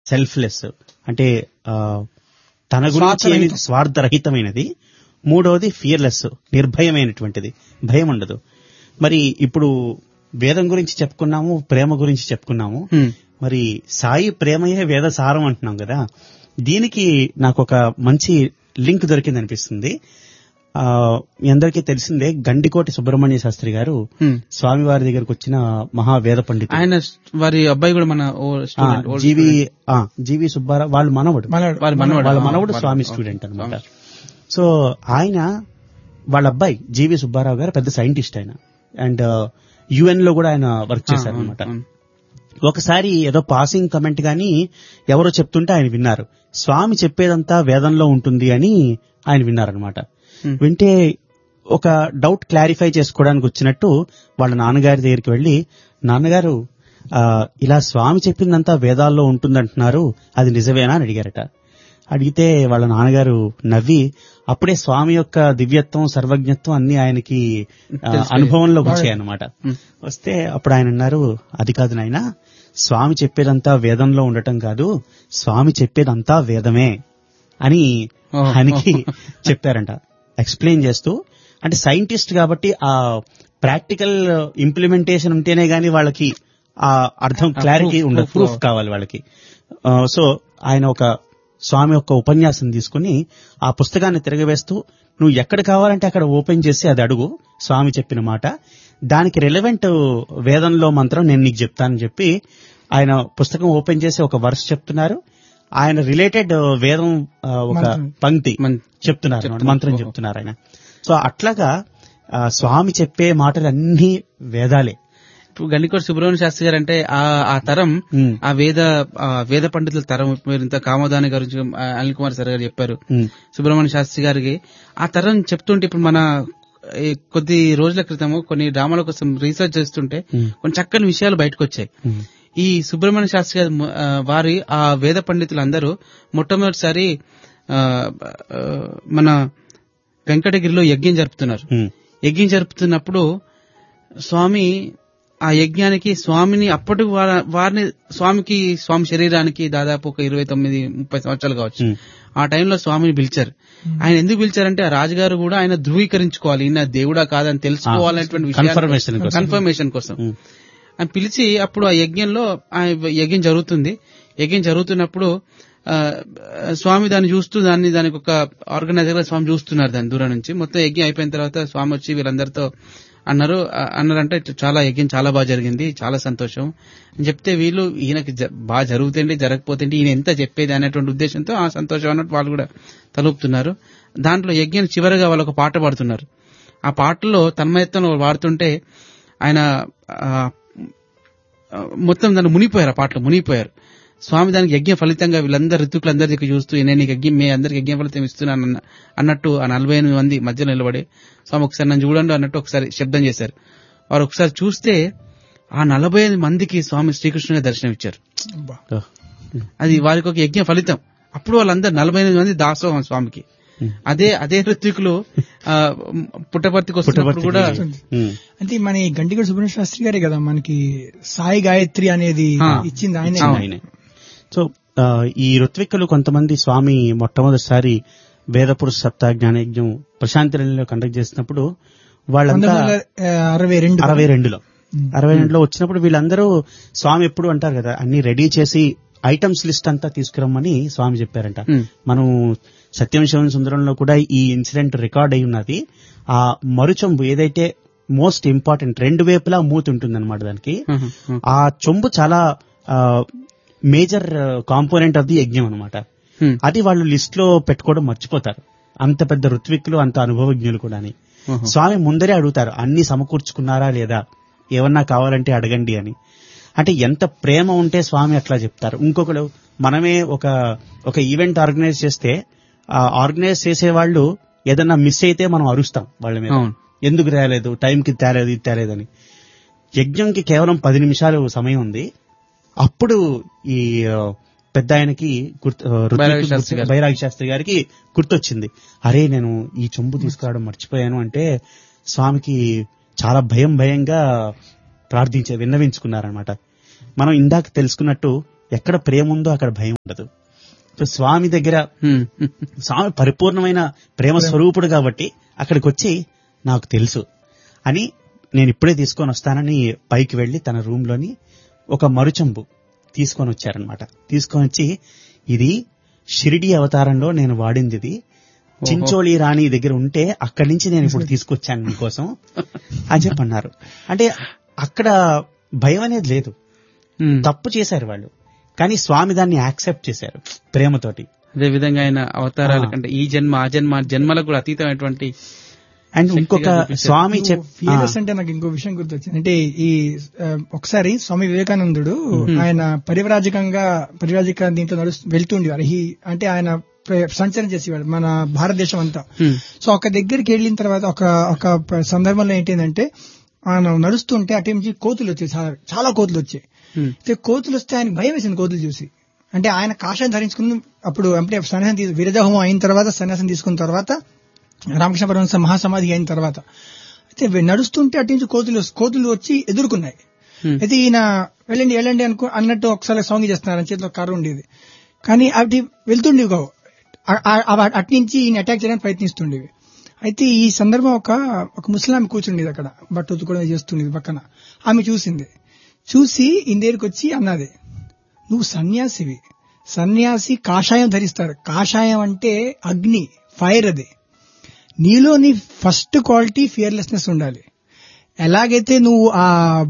Selfless, అంటే తన గురించి స్వార్థరహితమైనది. మూడవది ఫియర్లెస్, నిర్భయమైనటువంటిది, భయం ఉండదు. మరి ఇప్పుడు వేదం గురించి చెప్పుకున్నాము, ప్రేమ గురించి చెప్పుకున్నాము. మరి సాయి ప్రేమయే వేద సారం అంటున్నాం కదా. దీనికి నాకు ఒక మంచి లింక్ దొరికింది అనిపిస్తుంది. మీ అందరికీ తెలిసిందే, గండికోటి సుబ్రహ్మణ్య శాస్త్రి గారు స్వామివారి దగ్గరకు వచ్చిన మహావేద పండితుడు. ఆయన వారి అబ్బాయి కూడా మన జీవి సుబ్బారావు వాళ్ళ మనవడు స్వామి స్టూడెంట్ అన్నమాట. సో ఆయన వాళ్ళ అబ్బాయి జీవి సుబ్బారావు గారు పెద్ద సైంటిస్ట్ ఆయన, అండ్ UN లో కూడా ఆయన వర్క్ చేశారు అనమాట. ఒకసారి ఏదో పాసింగ్ కమెంట్ గాని ఎవరో చెప్తుంటే ఆయన విన్నారు, స్వామి చెప్పేదంతా వేదంలో ఉంటుంది అని ఆయన విన్నారనమాట. వింటే ఒక డౌట్ క్లారిఫై చేసుకోవడానికి వచ్చినట్టు వాళ్ళ నాన్నగారి దగ్గరికి వెళ్లి, నాన్నగారు ఇలా స్వామి చెప్పిందంతా వేదాల్లో ఉంటుందంటున్నారు, అది నిజమేనా అని అడిగారట. అడిగితే వాళ్ళ నాన్నగారు నవ్వి, అప్పుడే స్వామి యొక్క దివ్యత్వం సర్వజ్ఞత్వం అన్ని ఆయనకి అనుభవంలోకి వచ్చాయన్నమాట. వస్తే అప్పుడు ఆయన అన్నారు, అది కాదు నాయనా, స్వామి చెప్పేదంతా వేదంలో ఉండటం కాదు, స్వామి చెప్పేదంతా వేదమే అని ఆయనకి చెప్పారంట, ఎక్స్ప్లెయిన్ చేస్తూ. అంటే సైంటిస్ట్ కాబట్టి ఆ ప్రాక్టికల్ ఇంప్లిమెంటేషన్ ఉంటేనే గానీ వాళ్ళకి ఆ అర్థం క్లారిటీ ఉండదు, ప్రూఫ్ కావాలి వాళ్ళకి. సో ఆయన ఒక స్వామి యొక్క ఉపన్యాసం తీసుకుని ఆ పుస్తకాన్ని తిరగవేస్తూ, నువ్వు ఎక్కడ కావాలంటే అక్కడ ఓపెన్ చేసి అది అడుగు, స్వామి చెప్పిన మాట, దానికి రిలవెంట్ వేదంలో మంత్రం నేను నీకు చెప్తానని చెప్పి ఆయన పుస్తకం ఓపెన్ చేసి ఒక వర్స్ చెప్తున్నారు. ఆయన రిలేటెడ్ వేదం ఒక పంక్తి చెప్తున్నారు, మంత్రం చెప్తున్నారు ఆయన. సో అట్లాగా స్వామి చెప్పే మాటలు అన్ని వేదాలే. గండికోటి సుబ్రహ్మణ్య శాస్త్రి గారు అంటే ఆ తరం, ఆ వేద పండితుల తరం. మీరు ఇంత కామోదాని గారు, అనిల్ కుమార్ సార్ గారు చెప్పారు. సుబ్రహ్మణ్య శాస్త్రి గారికి ఆ తరం చెప్తుంటే, ఇప్పుడు మన కొద్ది రోజుల క్రితము కొన్ని డ్రామాల కోసం రీసెర్చ్ చేస్తుంటే కొన్ని చక్కని విషయాలు బయటకు వచ్చాయి. ఈ సుబ్రహ్మణ్య శాస్త్రి గారు వారి ఆ వేద పండితులందరూ మొట్టమొదటిసారి మన వెంకటగిరిలో యజ్ఞం జరుపుతున్నారు. యజ్ఞం జరుపుతున్నప్పుడు స్వామి ఆ యజ్ఞానికి స్వామిని అప్పటి వారిని స్వామి శరీరానికి దాదాపు ఒక 29-30 సంవత్సరాలు కావచ్చు. ఆ టైంలో స్వామిని పిలిచారు. ఆయన ఎందుకు పిలిచారంటే ఆ రాజుగారు కూడా ఆయన ధృవీకరించుకోవాలి, ఈయన దేవుడా కాదని తెలుసుకోవాలనేటువంటి కన్ఫర్మేషన్ కోసం ఆయన పిలిచి, అప్పుడు ఆ యజ్ఞంలో యజ్ఞం జరుగుతుంది. యజ్ఞం జరుగుతున్నప్పుడు స్వామి దాన్ని చూస్తూ దానికి ఒక ఆర్గనైజర్ గా స్వామి చూస్తున్నారు దాన్ని దూరం నుంచి. మొత్తం యజ్ఞం అయిపోయిన తర్వాత స్వామి వచ్చి వీళ్ళందరితో అన్నారంటే, చాలా యజ్ఞం చాలా బాగా జరిగింది, చాలా సంతోషం అని చెప్తే, వీళ్ళు ఈయనకి బాగా జరుగుతుంది జరగకపోతే ఈయన ఎంత చెప్పేది అనేటువంటి ఉద్దేశంతో ఆ సంతోషం అన్నట్టు వాళ్ళు కూడా తలుపుతున్నారు. దాంట్లో యజ్ఞం చివరిగా వాళ్ళు ఒక పాట పాడుతున్నారు. ఆ పాటలో తన్మయత్వంలో వాడుతుంటే ఆయన మొత్తం దాన్ని మునిగిపోయారు, ఆ పాటలో మునిగిపోయారు. స్వామి దానికి యజ్ఞ ఫలితంగా వీళ్ళందరూ ఋతుకులందరి దగ్గర చూస్తూ, నేను నీకు యజ్ఞం, మీ అందరికి యజ్ఞ ఫలితం ఇస్తున్నాను అన్నట్టు ఆ 48 మంది మధ్యలో నిలబడి, స్వామి ఒకసారి నన్ను చూడండి అన్నట్టు ఒకసారి శబ్దం చేశారు. వారు ఒకసారి చూస్తే ఆ 45 మందికి స్వామి శ్రీకృష్ణుని దర్శనం ఇచ్చారు. అది వారికి ఒక యజ్ఞ ఫలితం. అప్పుడు వాళ్ళందరూ 48 మంది దాసోహం స్వామికి. అదే ఋత్వికులు పుట్టపర్తికి వస్తున్నప్పుడు కూడా, అంటే మన గండికోటి సుబ్రహ్మణ్య శాస్త్రి గారే కదా మనకి సాయి గాయత్రి అనేది ఇచ్చింది ఆయనే. సో ఈ ఋత్విక్కులు కొంతమంది స్వామి మొట్టమొదటిసారి వేదపురుష సప్తాహ జ్ఞానయజ్ఞం ప్రశాంతిలో కండక్ట్ చేసినప్పుడు వాళ్ళంతా 62లో వచ్చినప్పుడు వీళ్ళందరూ స్వామి ఎప్పుడు అంటారు కదా, అన్ని రెడీ చేసి ఐటమ్స్ లిస్ట్ అంతా తీసుకురమ్మని స్వామి చెప్పారంట. మనం సత్యం శివం సుందరంలో కూడా ఈ ఇన్సిడెంట్ రికార్డ్ అయి ఉన్నది. ఆ మరుచొంబు ఏదైతే మోస్ట్ ఇంపార్టెంట్, 2 వైపులా మూతి ఉంటుందన్నమాట దానికి. ఆ చొంబు చాలా మేజర్ కాంపోనెంట్ ఆఫ్ ది యజ్ఞం అనమాట. అది వాళ్ళు లిస్ట్ లో పెట్టుకోవడం మర్చిపోతారు, అంత పెద్ద ఋత్విక్కులు, అంత అనుభవజ్ఞులు కూడా. స్వామి ముందరే అడుగుతారు, అన్ని సమకూర్చుకున్నారా లేదా, ఏమన్నా కావాలంటే అడగండి అని. అంటే ఎంత ప్రేమ ఉంటే స్వామి అట్లా చెప్తారు. ఇంకొకరు, మనమే ఒక ఈవెంట్ ఆర్గనైజ్ చేస్తే ఆ ఆర్గనైజ్ చేసే వాళ్ళు ఏదన్నా మిస్ అయితే మనం అరుస్తాం వాళ్ళ మీద, ఎందుకు తేలేదు, టైంకి తేలేదు, ఇది తేలేదని. యజ్ఞంకి కేవలం 10 నిమిషాలు సమయం ఉంది. అప్పుడు ఈ పెద్ద ఆయనకి బైరాగి శాస్త్రి గారికి గుర్తొచ్చింది, అరే నేను ఈ చెంబు తీసుకురావడం మర్చిపోయాను అంటే స్వామికి చాలా భయంగా విన్నవించుకున్నారనమాట. మనం ఇందాక తెలుసుకున్నట్టు ఎక్కడ ప్రేమ ఉందో అక్కడ భయం ఉండదు. సో స్వామి దగ్గర స్వామి పరిపూర్ణమైన ప్రేమ స్వరూపుడు కాబట్టి అక్కడికి వచ్చి నాకు తెలుసు అని నేను ఇప్పుడే తీసుకొని వస్తానని పైకి వెళ్లి తన రూమ్ లోని ఒక మరుచంబు తీసుకొని వచ్చారనమాట. తీసుకొని వచ్చి ఇది షిరిడి అవతారంలో నేను వాడింది, ఇది చించోళి రాణి దగ్గర ఉంటే అక్కడి నుంచి నేను ఇప్పుడు తీసుకొచ్చాను మీకోసం అని చెప్పి అన్నారు. అంటే అక్కడ భయం అనేది లేదు. తప్పు చేశారు వాళ్ళు, కానీ స్వామి దాన్ని యాక్సెప్ట్ చేశారు ప్రేమతోటి. అదే విధంగా ఆయన అవతారాల కంటే ఈ జన్మ ఆ జన్మ జన్మలకు కూడా అతీతమైనటువంటి. అండ్ ఇంకొక స్వామి ఫియర్లెస్ అంటే నాకు ఇంకో విషయం గుర్తొచ్చింది. అంటే ఈ ఒకసారి స్వామి వివేకానందుడు ఆయన పరివ్రాజక దీంట్లో వెళ్తుండేవారు. అంటే ఆయన సంచలనం చేసేవాడు మన భారతదేశం అంతా. సో ఒక దగ్గరికి వెళ్ళిన తర్వాత ఒక సందర్భంలో ఏంటంటే ఆయన నడుస్తుంటే అటు నుంచి కోతులు వచ్చాయి, చాలా కోతులు వచ్చాయి. కోతులు వస్తే ఆయన భయం వేసింది కోతులు చూసి. అంటే ఆయన కాషాయం ధరించుకుని అప్పుడు అంటే సన్యాసం విరజహోమం అయిన తర్వాత సన్యాసం తీసుకున్న తర్వాత రామకృష్ణ పరమహంస మహాసమాధి అయిన తర్వాత అయితే నడుస్తుంటే అటు నుంచి కోతులు వచ్చి ఎదుర్కొన్నాయి. అయితే ఈయన వెళ్ళండి అన్నట్టు ఒకసారి సాంగ్ చేస్తున్నారు, చేతిలో కర్ర ఉండేది. కానీ అవి వెళ్తుండేవి, అటు నుంచి ఈయన అటాక్ చేయడానికి ప్రయత్నిస్తుండేవి. అయితే ఈ సందర్భం ఒక ముస్లాం కూర్చుండేది అక్కడ, బట్ట ఉతుకోవడం చేస్తుండేది పక్కన. ఆమె చూసి ఈయన దగ్గరికి వచ్చి అన్నది, నువ్వు సన్యాసివి, సన్యాసి కాషాయం ధరిస్తారు, కాషాయం అంటే అగ్ని, ఫైర్. అది నీలోని ఫస్ట్ క్వాలిటీ ఫియర్లెస్నెస్ ఉండాలి. ఎలాగైతే నువ్వు ఆ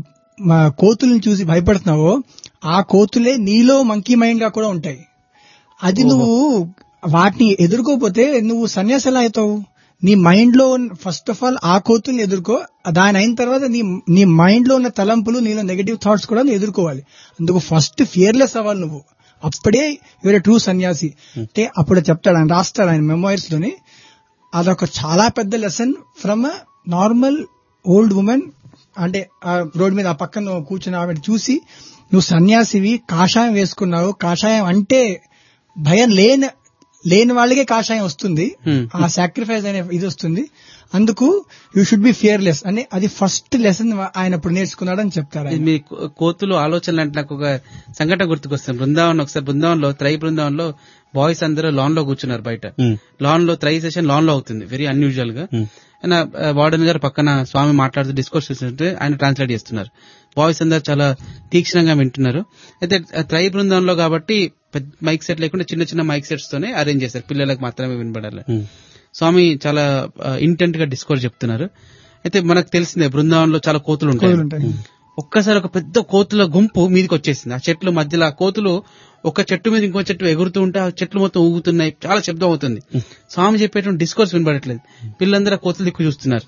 కోతులను చూసి భయపడుతున్నావో ఆ కోతులే నీలో మంకీ మైండ్ గా కూడా ఉంటాయి. అది నువ్వు వాటిని ఎదుర్కోపోతే నువ్వు సన్యాసి ఎలా అవుతావు? నీ మైండ్ లో ఫస్ట్ ఆఫ్ ఆల్ ఆ కోతుల్ని ఎదుర్కో, దాని అయిన తర్వాత నీ మైండ్ లో ఉన్న తలంపులు, నీలో నెగటివ్ థాట్స్ కూడా నువ్వు ఎదుర్కోవాలి. అందుకు ఫస్ట్ ఫియర్లెస్ అవ్వాలి నువ్వు, అప్పుడే యువర్ ట్రూ సన్యాసి. అంటే అప్పుడు చెప్తాడు ఆయన, రాస్తాడు ఆయన మెమోయిర్స్ లోని. అదొక చాలా పెద్ద lesson from normal old women. అంటే ఆ రోడ్ మీద ఆ పక్కన కూర్చుని ఆవిడ చూసి, నువ్వు సన్యాసివి, కాషాయం వేసుకున్నావు, కాషాయం అంటే భయం లేని వాళ్ళకే కాషాయం వస్తుంది, ఆ సాక్రిఫైస్ అనే ఇది వస్తుంది, అందుకు యూ షుడ్ బి ఫియర్లెస్ అని. అది ఫస్ట్ లెసన్ ఆయన ఇప్పుడు నేర్చుకున్నాడని చెప్తారు. మీ కోతులు ఆలోచనలు అంటే నాకు ఒక సంఘటన గుర్తుకొస్తుంది. ఒకసారి బృందావనంలో బృందావనంలో బాయ్స్ అందరూ లాన్ లో కూర్చున్నారు బయట. లాన్ లో సెషన్ లాన్ లో అవుతుంది, వెరీ అన్యూజువల్ గా. ఆయన వార్డెన్ గారు పక్కన స్వామి మాట్లాడుతూ డిస్కోర్స్ చేస్తుంటే ఆయన ట్రాన్స్లేట్ చేస్తున్నారు. బాయ్స్ అందరు చాలా తీక్షణంగా వింటున్నారు. అయితే బృందంలో కాబట్టి మైక్ సెట్ లేకుండా చిన్న చిన్న మైక్ సెట్స్ తోనే అరేంజ్ చేశారు, పిల్లలకు మాత్రమే వినబడాలి. స్వామి చాలా ఇంటెంట్ గా డిస్కోర్స్ చెప్తున్నారు. అయితే మనకు తెలిసిందే బృందావనంలో చాలా కోతులు ఉంటాయి. ఒక్కసారి ఒక పెద్ద కోతుల గుంపు మీదకి వచ్చేసింది. ఆ చెట్ల మధ్యలో ఆ కోతులు ఒక చెట్టు మీద ఇంకో చెట్టు ఎగురుతూ ఉంటే ఆ చెట్లు మొత్తం ఊగుతున్నాయి, చాలా శబ్దం అవుతుంది. స్వామి చెప్పేటువంటి డిస్కోర్స్ వినబడట్లేదు. పిల్లలందరూ ఆ కోతుల దిక్కు చూస్తున్నారు.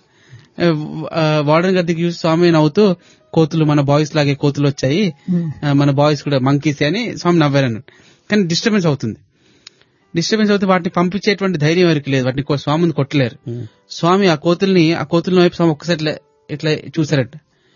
వార్డెన్ గారి దిక్కు చూసి స్వామి నవ్వుతూ, కోతులు మన బాయ్స్ లాగే కోతులు వచ్చాయి, మన బాయ్స్ కూడా మంకీసే అని స్వామి నవ్వారన్నట్టు. కానీ డిస్టర్బెన్స్ అవుతుంది. వాటిని పంపించేటువంటి ధైర్యం ఎవరికి లేదు, వాటిని స్వామిని కొట్టలేరు. స్వామి ఆ కోతుల వైపు స్వామి ఒక్కసారి ఇట్లా చూసారట.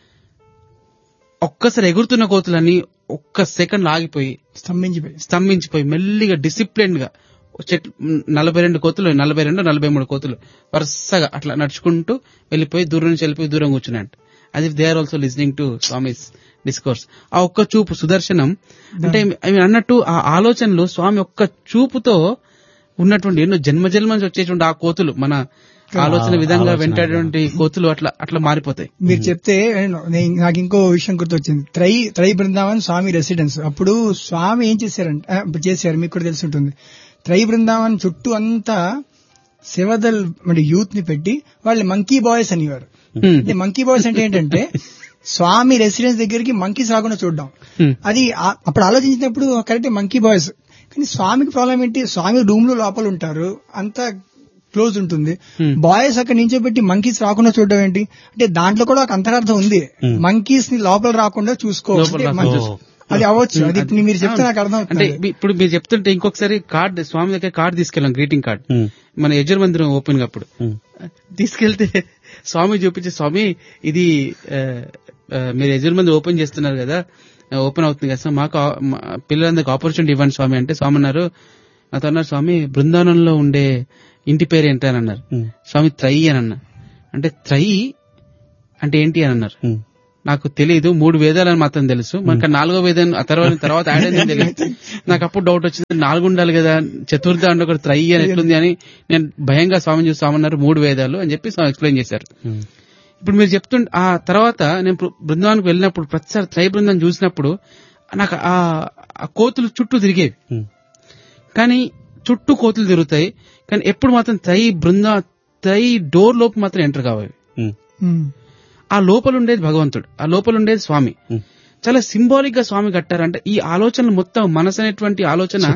ఒక్కసారి ఎగురుతున్న కోతులన్నీ ఒక్క సెకండ్ ఆగిపోయి స్తంభించిపోయి మెల్లిగా డిసిప్లిన్ గా చెట్లు 42 కోతులు 43 కోతులు వరుసగా అట్లా నడుచుకుంటూ వెళ్ళిపోయి దూరం కూర్చున్నాయంట. అది they are also listening to Swami's discourse. ఆ ఒక్క చూపు సుదర్శనం అంటే అన్నట్టు ఆ ఆలోచనలు స్వామి ఒక్క చూపుతో ఉన్నటువంటి ఎన్నో జన్మ నుంచి వచ్చేటువంటి ఆ కోతులు మన ఆలోచన విధంగా వెంటటువంటి కోతులు అట్లా మారిపోతాయి. మీరు చెప్తే నాకు ఇంకో విషయం గుర్తొచ్చింది. త్రై బృందావన్ స్వామి రెసిడెన్స్. అప్పుడు స్వామి ఏం చేశారు మీకు కూడా తెలిసి ఉంటుంది. త్రై బృందావన్ చుట్టూ అంతా సేవదల్ యూత్ ని పెట్టి వాళ్ళు మంకీ బాయ్స్ అనేవారు. అంటే మంకీ బాయ్స్ అంటే ఏంటంటే స్వామి రెసిడెన్స్ దగ్గరికి మంకీస్ రాకుండా చూడడం. అది అప్పుడు ఆలోచించినప్పుడు కరెక్ట్ మంకీ బాయ్స్. కానీ స్వామికి ప్రాబ్లం ఏంటి, స్వామి రూమ్ లో లోపల ఉంటారు, అంతా క్లోజ్ ఉంటుంది. బాయ్స్ అక్కడ నించోబెట్టి మంకీస్ రాకుండా చూడడం ఏంటి అంటే దాంట్లో కూడా ఒక అంతరార్థం ఉంది. మంకీస్ ని లోపల రాకుండా చూసుకోవాలి, అది అవ్వచ్చు. అది మీరు చెప్తే నాకు అర్థం అంటే ఇప్పుడు మీరు చెప్తుంటే ఇంకొకసారి కార్డ్ స్వామి దగ్గర కార్డు తీసుకెళ్ళాం, గ్రీటింగ్ కార్డ్ మన యజుర్ మందిరం ఓపెన్ అప్పుడు తీసుకెళ్తే స్వామి చూపించి, స్వామి ఇది మీరు యజుర్ మందిరం ఓపెన్ చేస్తున్నారు కదా, ఓపెన్ అవుతుంది కదా, మాకు పిల్లలందరికి ఆపర్చునిటీ ఇవ్వండి స్వామి అంటే, స్వామి అన్నారు నాతో అన్నారు, స్వామి బృందావనంలో ఉండే ఇంటి పేరు ఏంటి అని అన్నారు. స్వామి త్రయి అని అన్నా. అంటే త్రయి అంటే ఏంటి అని అన్నారు. నాకు తెలియదు, 3 వేదాలని మాత్రం తెలుసు, మనకు 4వ వేదం ఆ తర్వాత యాడ్ అయిందని తెలియదు. నాకు అప్పుడు డౌట్ వచ్చింది, 4 ఉండాలి కదా, చతుర్థ అంటే ఒక త్రయి అని ఎట్లుంది అని నేను భయంగా స్వామిని చూసి స్వామన్నారు 3 వేదాలు అని చెప్పి స్వామి ఎక్స్ప్లెయిన్ చేశారు. ఇప్పుడు మీరు చెప్తుంటే ఆ తర్వాత నేను బృందావనానికి వెళ్ళినప్పుడు ప్రతిసారి త్రై బృందం చూసినప్పుడు నాకు ఆ కోతులు చుట్టూ తిరిగేవి, కానీ చుట్టూ కోతులు తిరుగుతాయి, కానీ ఎప్పుడు మాత్రం త్రై డోర్ లోపు మాత్రం ఎంటర్ కావాలి. ఆ లోపల ఉండేది భగవంతుడు, ఆ లోపల ఉండేది స్వామి. చాలా సింబాలిక్ గా స్వామి కట్టారంటే ఈ ఆలోచనలు మొత్తం మనసు అనేటువంటి ఆలోచన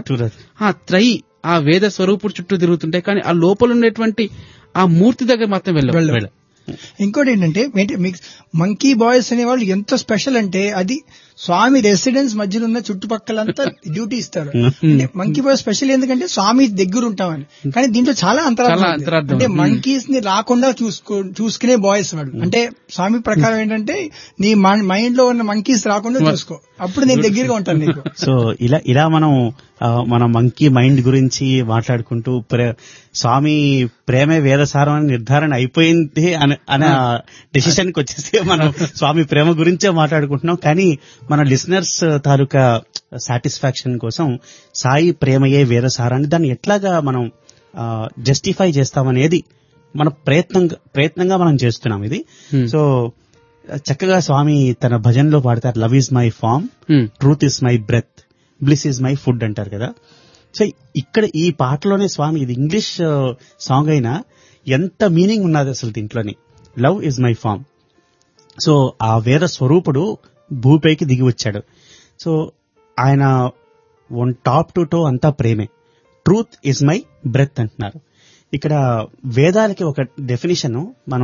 ఆ వేద స్వరూపుడు చుట్టూ తిరుగుతుంటాయి, కానీ ఆ లోపల ఉండేటువంటి ఆ మూర్తి దగ్గర మాత్రం వెళ్ళ. ఇంకోటి ఏంటంటే మంకీ బాయ్స్ అనే వాళ్ళు ఎంత స్పెషల్ అంటే అది స్వామి రెసిడెన్స్ మధ్యలో ఉన్న చుట్టుపక్కలంతా డ్యూటీ ఇస్తారు. అంటే మంకీ బాయ్స్ స్పెషల్ ఎందుకంటే స్వామి దగ్గర ఉంటామని, కానీ దీంట్లో చాలా అంతరార్థం. అంటే మంకీస్ ని రాకుండా చూసుకునే బాయ్స్ వాడు. అంటే స్వామి ప్రకారం ఏంటంటే నీ మైండ్ లో ఉన్న మంకీస్ రాకుండా చూసుకో, అప్పుడు నేను దగ్గరగా ఉంటాను నీకు. సో ఇలా మన మంకీ మైండ్ గురించి మాట్లాడుకుంటూ స్వామి ప్రేమే వేదసారం అని నిర్ధారణ అయిపోయింది అనే డెసిషన్ కి వచ్చేసి మనం స్వామి ప్రేమ గురించే మాట్లాడుకుంటున్నాం. కానీ మన లిసనర్స్ తాలూకా సాటిస్ఫాక్షన్ కోసం సాయి ప్రేమయే వేదసారాన్ని దాన్ని ఎట్లాగా మనం జస్టిఫై చేస్తామనేది మన ప్రయత్నంగా మనం చేస్తున్నాం ఇది. సో చక్కగా స్వామి తన భజనలో పాడతారు, love is my farm, truth is my breath, bliss is my food అంటారు కదా. సో ఇక్కడ ఈ పాటలోనే స్వామి, ఇది ఇంగ్లీష్ సాంగ్ అయినా ఎంత మీనింగ్ ఉన్నది అసలు దీంట్లోని. Love is my farm. So ఆ వేద స్వరూపుడు భూపైకి దిగి వచ్చాడు. సో ఆయన టాప్ టు టో అంతా ప్రేమే. ట్రూత్ ఈజ్ మై బ్రెత్ అంటున్నారు. ఇక్కడ వేదాలకి ఒక డెఫినిషన్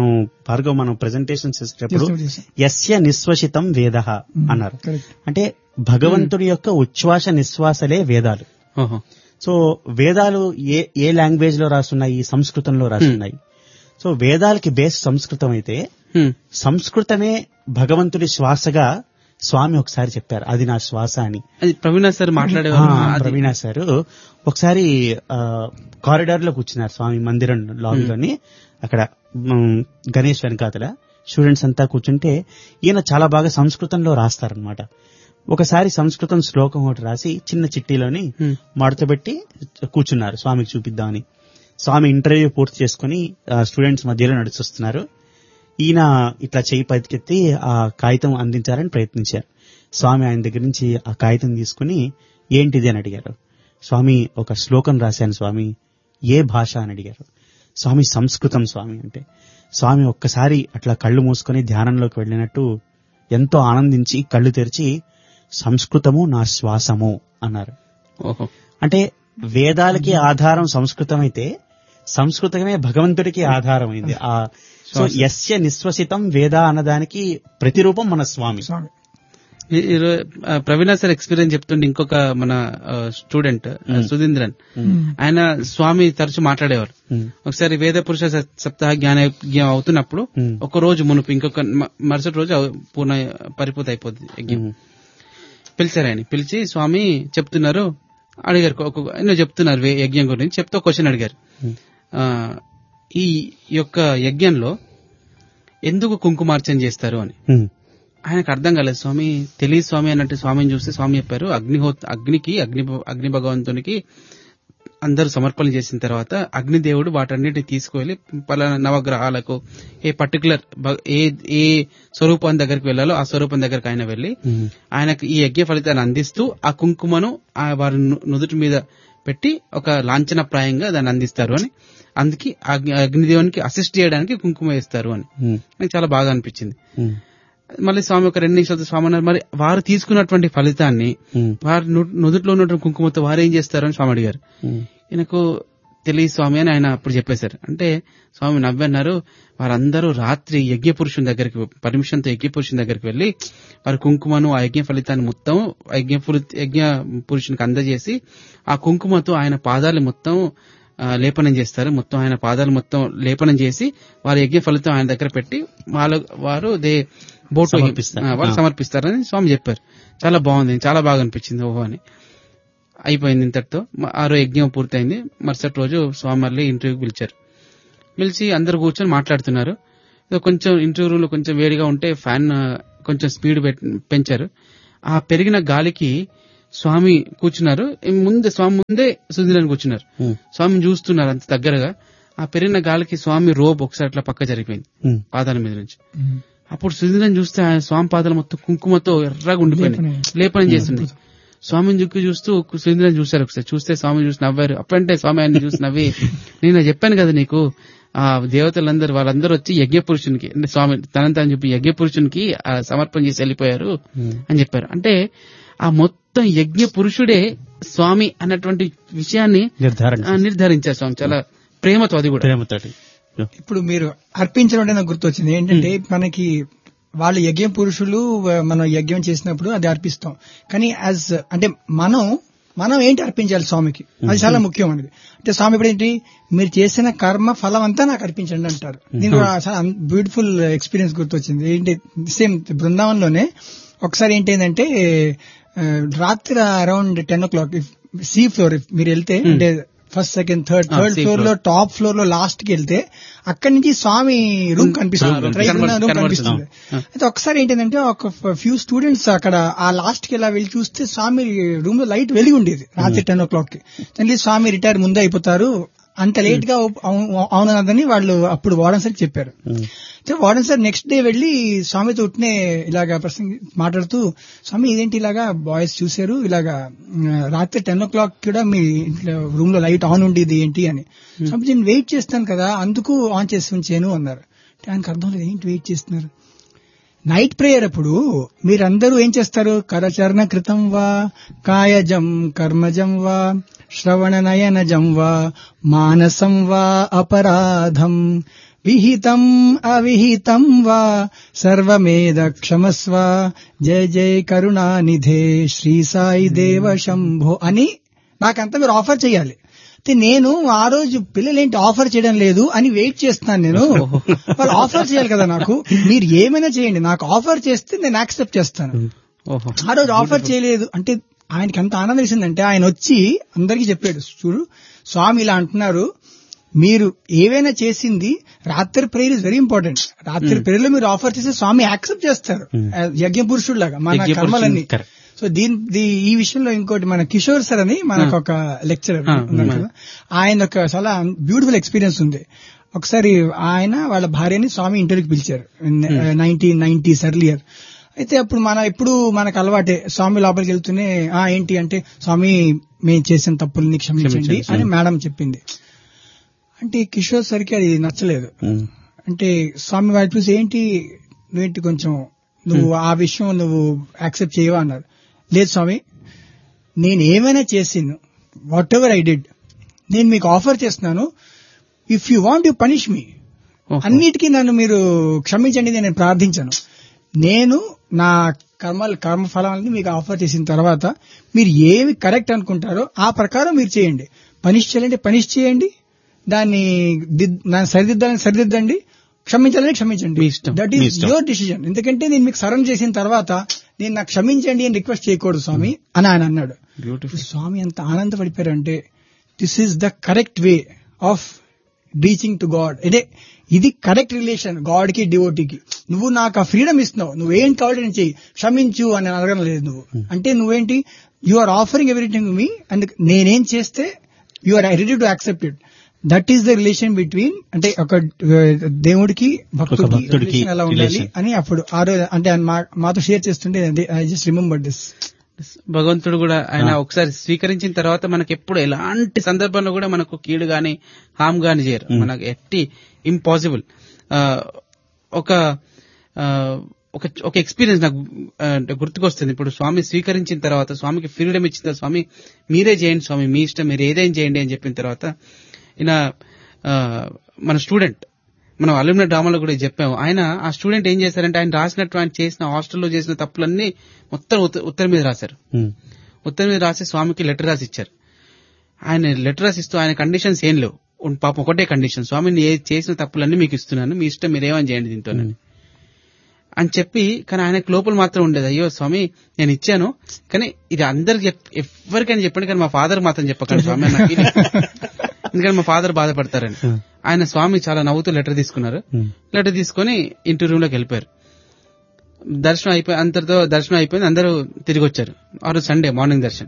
మనం ప్రెజెంటేషన్స్ ఇచ్చేటప్పుడు యస్య నిశ్వసితం వేదః అన్నారు. అంటే భగవంతుడి యొక్క ఉచ్ఛ్వాస నిశ్వాసలే వేదాలు. సో వేదాలు ఏ లాంగ్వేజ్ లో రాస్తున్నాయి? సంస్కృతంలో రాస్తున్నాయి. సో వేదాలకి బేస్ సంస్కృతం అయితే సంస్కృతమే భగవంతుడి శ్వాసగా స్వామి ఒకసారి చెప్పారు, అది నా శ్వాస అని. ప్రవీణ సార్ ప్రవీణ సార్ ఒకసారి కారిడార్ లో కూర్చున్నారు స్వామి మందిరం లాబీలోని. అక్కడ గణేష్ వెనకాతల స్టూడెంట్స్ అంతా కూర్చుంటే ఈయన చాలా బాగా సంస్కృతంలో రాస్తారనమాట. ఒకసారి సంస్కృతం శ్లోకం ఒకటి రాసి చిన్న చిట్టీలోని మడతబెట్టి కూర్చున్నారు స్వామికి చూపిద్దామని. స్వామి ఇంటర్వ్యూ పూర్తి చేసుకుని స్టూడెంట్స్ మధ్యలో నడుచొస్తున్నారు. ఈయన ఇట్లా చేయి పైకెత్తి ఆ కాగితం అందించాలని ప్రయత్నించారు. స్వామి ఆయన దగ్గర నుంచి ఆ కాగితం తీసుకుని ఏంటిది అని అడిగారు. స్వామి ఒక శ్లోకం రాశాను స్వామి. ఏ భాష అని అడిగారు. స్వామి సంస్కృతం స్వామి అంటే. స్వామి ఒక్కసారి అట్లా కళ్ళు మూసుకొని ధ్యానంలోకి వెళ్ళినట్టు ఎంతో ఆనందించి కళ్ళు తెరిచి సంస్కృతము నా శ్వాసము అన్నారు. అంటే వేదాలకి ఆధారం సంస్కృతం అయితే సంస్కృతమే భగవంతుడికి ఆధారం అయింది. సో యస్య నిశ్వసితం వేద అన్నదానికి ప్రతిరూపం మన స్వామి. ప్రవీణ సార్ ఎక్స్పీరియన్స్ చెప్తుంటే ఇంకొక మన స్టూడెంట్ సుధీంద్రన్, ఆయన స్వామి తరచు మాట్లాడేవారు. ఒకసారి వేద పురుష సప్తాహ జ్ఞానయజ్ఞం అవుతున్నప్పుడు ఒక రోజు మునుపు ఇంకొక మరుసటి రోజు పరిపూర్తి అయిపోద్ది యజ్ఞం. పిలిచారు ఆయన. పిలిచి స్వామి చెప్తున్నారు, అడిగారు, ఎన్నో చెప్తున్నారు యజ్ఞం గురించి. చెప్తే క్వశ్చన్ అడిగారు, ఈ యొక్క యజ్ఞంలో ఎందుకు కుంకుమార్చన చేస్తారు అని. ఆయనకు అర్థం కాలేదు. స్వామి తెలియదు స్వామి అన్నట్టు స్వామిని చూస్తే స్వామి చెప్పారు, అగ్ని భగవంతునికి అందరూ సమర్పణ చేసిన తర్వాత అగ్నిదేవుడు వాటన్నిటిని తీసుకువెళ్లి పలానా నవగ్రహాలకు ఏ పర్టికులర్ ఏ స్వరూపం దగ్గరికి వెళ్లాలో ఆ స్వరూపం దగ్గరకు ఆయన వెళ్లి ఆయనకు ఈ యజ్ఞ ఫలితాన్ని అందిస్తూ ఆ కుంకుమను వారి నుదుటి మీద పెట్టి ఒక లాంఛనప్రాయంగా దాన్ని అందిస్తారు అని. అందుకే అగ్నిదేవునికి అసిస్ట్ చేయడానికి కుంకుమ వేస్తారు అని నాకు చాలా బాగా అనిపించింది. మళ్ళీ స్వామి ఒక 2 నిమిషాలతో స్వామి అన్నారు, మరి వారు తీసుకున్నటువంటి ఫలితాన్ని వారి నుదుట్లో ఉన్నటువంటి కుంకుమతో వారు ఏం చేస్తారు అని స్వామి అడిగారు. ఈయనకు తెలియదు స్వామి అని ఆయన అప్పుడు చెప్పేశారు. అంటే స్వామి నవ్వన్నారు, వారందరూ రాత్రి యజ్ఞ పురుషుని దగ్గరికి పర్మిషన్తో యజ్ఞ పురుషుని దగ్గరికి వెళ్లి వారి కుంకుమను ఆ యజ్ఞ ఫలితాన్ని మొత్తం యజ్ఞ పురుషునికి అందజేసి ఆ కుంకుమతో ఆయన పాదాలు మొత్తం లేపనం చేస్తారు. మొత్తం ఆయన పాదాలు మొత్తం లేపనం చేసి వారి యజ్ఞ ఫలితం ఆయన దగ్గర పెట్టి వారు సమర్పిస్తారని స్వామి చెప్పారు. చాలా బాగుంది, చాలా బాగా అనిపించింది. ఓహో అని అయిపోయింది. ఇంతటితో ఆరో యజ్ఞం పూర్తయింది. మరుసటి రోజు స్వామి మళ్ళీ ఇంటర్వ్యూకి పిలిచి అందరు కూర్చొని మాట్లాడుతున్నారు. కొంచెం ఇంటర్వ్యూలో కొంచెం వేడిగా ఉంటే ఫ్యాన్ కొంచెం స్పీడ్ పెంచారు. ఆ పెరిగిన గాలికి స్వామి కూర్చున్నారు. స్వామి ముందే సుధీరని కూర్చున్నారు. స్వామిని చూస్తున్నారు అంత దగ్గరగా. ఆ పెరిగిన గాలికి స్వామి రోబ్ ఒకసారి అట్లా పక్క జరిగిపోయింది పాదాల మీద నుంచి. అప్పుడు సుధీరని చూస్తే ఆయన స్వామి పాదాలు మొత్తం కుంకుమతో ఎర్రగా ఉండిపోయినాయి, లేపనం చేస్తున్నాయి. స్వామిని చుక్కి చూస్తూ సుధీరని చూశారు. ఒకసారి చూస్తే స్వామి చూసి నవ్వారు. అప్పుడంటే స్వామి ఆయన చూసి నవ్వి, నేను చెప్పాను కదా నీకు, ఆ దేవతలందరూ వాళ్ళందరూ వచ్చి యజ్ఞ పురుషునికి అంటే స్వామి తనంతా అని చెప్పి యజ్ఞ పురుషునికి సమర్పణ చేసి వెళ్ళిపోయారు అని చెప్పారు. అంటే ఆ మొత్తం యజ్ఞ పురుషుడే స్వామి అన్నటువంటి విషయాన్ని నిర్ధారించారు స్వామి చాలా ప్రేమతో. అది కూడా ప్రేమతో. ఇప్పుడు మీరు అర్పించడం నాకు గుర్తొచ్చింది. ఏంటంటే మనకి వాళ్ళు యజ్ఞ పురుషులు, మనం యజ్ఞం చేసినప్పుడు అది అర్పిస్తాం. కానీ అంటే మనం ఏంటి అర్పించాలి స్వామికి, అది చాలా ముఖ్యం అనేది. అంటే స్వామి ఇప్పుడు ఏంటి, మీరు చేసిన కర్మ ఫలం అంతా నాకు అర్పించండి అంటారు. దీనికి చాలా బ్యూటిఫుల్ ఎక్స్పీరియన్స్ గుర్తొచ్చింది. ఏంటి, సేమ్ బృందావనంలోనే ఒకసారి ఏంటంటే రాత్రి అరౌండ్ 10 o'clock సీ ఫ్లోర్ మీరు వెళ్తే, అంటే ఫస్ట్ సెకండ్ థర్డ్ ఫ్లోర్ లో టాప్ ఫ్లోర్ లో లాస్ట్ కి వెళ్తే అక్కడి నుంచి స్వామి రూమ్ కనిపిస్తుంది, రూమ్ కనిపిస్తుంది. అయితే ఒకసారి ఏంటంటే ఒక ఫ్యూ స్టూడెంట్స్ అక్కడ ఆ లాస్ట్ కి ఇలా వెళ్ళి చూస్తే స్వామి రూమ్ లో లైట్ వెలిగి ఉండేది రాత్రి 10 o'clock కి. అంటే స్వామి రిటైర్ ముందే అయిపోతారు, అంత లేట్ గా అవునదని వాళ్ళు అప్పుడు వార్డెన్ సార్ చెప్పారు. వార్డెన్ సార్ నెక్స్ట్ డే వెళ్లి స్వామితో ఉట్నే ఇలాగా మాట్లాడుతూ, స్వామి ఇదేంటి ఇలాగా బాయ్స్ చూశారు, ఇలాగా రాత్రి 10 o'clock కూడా మీ రూమ్ లో లైట్ ఆన్ ఉండేది ఏంటి అని. స్వామి నేను వెయిట్ చేస్తాను కదా అందుకు ఆన్ చేసి ఉంచాను అన్నారు. ఆయనకు అర్థం లేదు, ఏంటి వెయిట్ చేస్తున్నారు. నైట్ ప్రేయర్ అప్పుడు మీరందరూ ఏం చేస్తారు, కరచరణ కృతం వా కాయజం కర్మజం వా శ్రవణ నయనజం వా మానసం వా అపరాధం విహితం అవిహితం వా సర్వమేద క్షమస్వ జయ జయ కరుణానిధే శ్రీ సాయి దేవ శంభో అని నాకంతా మీరు ఆఫర్ చేయాలి. నేను ఆ రోజు పిల్లలేంటి ఆఫర్ చేయడం లేదు అని వెయిట్ చేస్తున్నాను. నేను వాళ్ళు ఆఫర్ చేయాలి కదా నాకు, మీరు ఏమైనా చేయండి, నాకు ఆఫర్ చేస్తే నేను యాక్సెప్ట్ చేస్తాను. ఆ రోజు ఆఫర్ చేయలేదు అంటే ఆయనకి ఎంత ఆనందం వేసిందంటే ఆయన వచ్చి అందరికీ చెప్పాడు, చూడు స్వామి ఇలా అంటున్నారు, మీరు ఏవైనా చేసింది రాత్రి ప్రేయర్ ఇస్ వెరీ ఇంపార్టెంట్. రాత్రి ప్రేయర్లో మీరు ఆఫర్ చేస్తే స్వామి యాక్సెప్ట్ చేస్తారు యజ్ఞ పురుషుడిలాగా మన కర్మలన్నీ. సో ఈ విషయంలో ఇంకోటి మన కిషోర్ సార్ అని మనకు ఒక లెక్చరర్ ఉన్నారు కదా, ఆయన ఒక చాలా బ్యూటిఫుల్ ఎక్స్పీరియన్స్ ఉంది. ఒకసారి ఆయన వాళ్ళ భార్యని స్వామి ఇంటర్వ్యూకి పిలిచారు 1990s ఎర్లియర్. అయితే అప్పుడు మనకు అలవాటే స్వామి లోపలికి వెళ్తూనే ఏంటి అంటే, స్వామి మేము చేసిన తప్పుల్ని క్షమించండి అని మేడం చెప్పింది. అంటే కిషోర్ సార్కి అది నచ్చలేదు. అంటే స్వామి వారి చూసి నువ్వేంటి కొంచెం నువ్వు ఆ విషయం నువ్వు యాక్సెప్ట్ చేయవా అన్నారు. లేదు స్వామి, నేను ఏమైనా చేసిను, వాట్ ఎవర్ ఐ డిడ్, నేను మీకు ఆఫర్ చేస్తున్నాను, if you want you punish మీ, అన్నిటికీ నన్ను మీరు క్షమించండి నేను ప్రార్థించాను. నేను నా కర్మఫలాన్ని మీకు ఆఫర్ చేసిన తర్వాత మీరు ఏమి కరెక్ట్ అనుకుంటారో ఆ ప్రకారం మీరు చేయండి. పనిష్ చేయాలంటే పనిష్ చేయండి, దాన్ని సరిదిద్దాలని సరిదిద్దండి, క్షమించాలని క్షమించండి. That is your decision. ఎందుకంటే నేను మీకు సరం చేసిన తర్వాత నేను నాకు క్షమించండి అని రిక్వెస్ట్ చేయకూడదు స్వామి అని ఆయన అన్నాడు. స్వామి ఎంత ఆనందపడిపోయారంటే, this is the correct way of reaching to God. అంటే ఇది కరెక్ట్ రిలేషన్ గాడ్ కి డివోటీకి. నువ్వు నాకు ఆ ఫ్రీడమ్ ఇస్తున్నావు, నువ్వేం కావాలి నేను చెయ్యి, క్షమించు అని అడగడం లేదు నువ్వు. అంటే నువ్వేంటి, you are offering everything me and నేనేం చేస్తే you are ready to accept it. That is the relation between, అంటే ఒక దేవుడికి భక్తుడికి ఎలా ఉండాలి అని అప్పుడు ఆ రోజు అంటే మాతో షేర్ చేస్తుంటే ఐ జస్ట్ రిమెంబర్ దిస్. భగవంతుడు కూడా ఆయన ఒకసారి స్వీకరించిన తర్వాత మనకి ఎప్పుడు ఎలాంటి సందర్భంలో కూడా మనకు కీడు గాని హామ్ గాని చేయరు. మనకు ఎట్టి ఇంపాసిబుల్. ఒక ఎక్స్పీరియన్స్ నాకు గుర్తుకొస్తుంది. ఇప్పుడు స్వామి స్వీకరించిన తర్వాత, స్వామికి ఫ్రీడమ్ ఇచ్చిన తర్వాత, స్వామి మీరే చేయండి స్వామి, మీ ఇష్టం, మీరు ఏదైనా చేయండి అని చెప్పిన తర్వాత ఈయన మన స్టూడెంట్, మనం అల్యూమినియం డ్రామాలో కూడా చెప్పాము. ఆ స్టూడెంట్ ఏం చేశారంటే, ఆయన రాసినట్టు ఆయన చేసిన హాస్టల్లో చేసిన తప్పులన్నీ మొత్తం ఉత్తరం మీద రాశారు. ఉత్తరం మీద రాసి స్వామికి లెటర్ రాసి ఇచ్చారు. ఆయన లెటర్ రాసి ఇస్తూ ఆయన కండిషన్స్ ఏం లేవు, పాపం ఒకటే కండిషన్, స్వామి నేను చేసిన తప్పులన్నీ మీకు ఇస్తున్నాను, మీ ఇష్టం మీరేమని చేయండి దీంతో అని చెప్పి. కానీ ఆయనకు లోపల మాత్రం ఉండేది, అయ్యో స్వామి నేను ఇచ్చాను, కానీ ఇది అందరికి ఎవరికైనా చెప్పండి, కానీ మా ఫాదర్ మాత్రం చెప్పకండి స్వామి నాకు, ఎందుకంటే మా ఫాదర్ బాధపడతారని. ఆయన స్వామి చాలా నవ్వుతూ లెటర్ తీసుకున్నారు. లెటర్ తీసుకుని ఇంటి రూమ్ లోకి వెళ్ళిపోయారు. దర్శనం అంతటితో దర్శనం అయిపోయింది, అందరూ తిరిగి వచ్చారు. ఆ రోజు సండే మార్నింగ్ దర్శనం.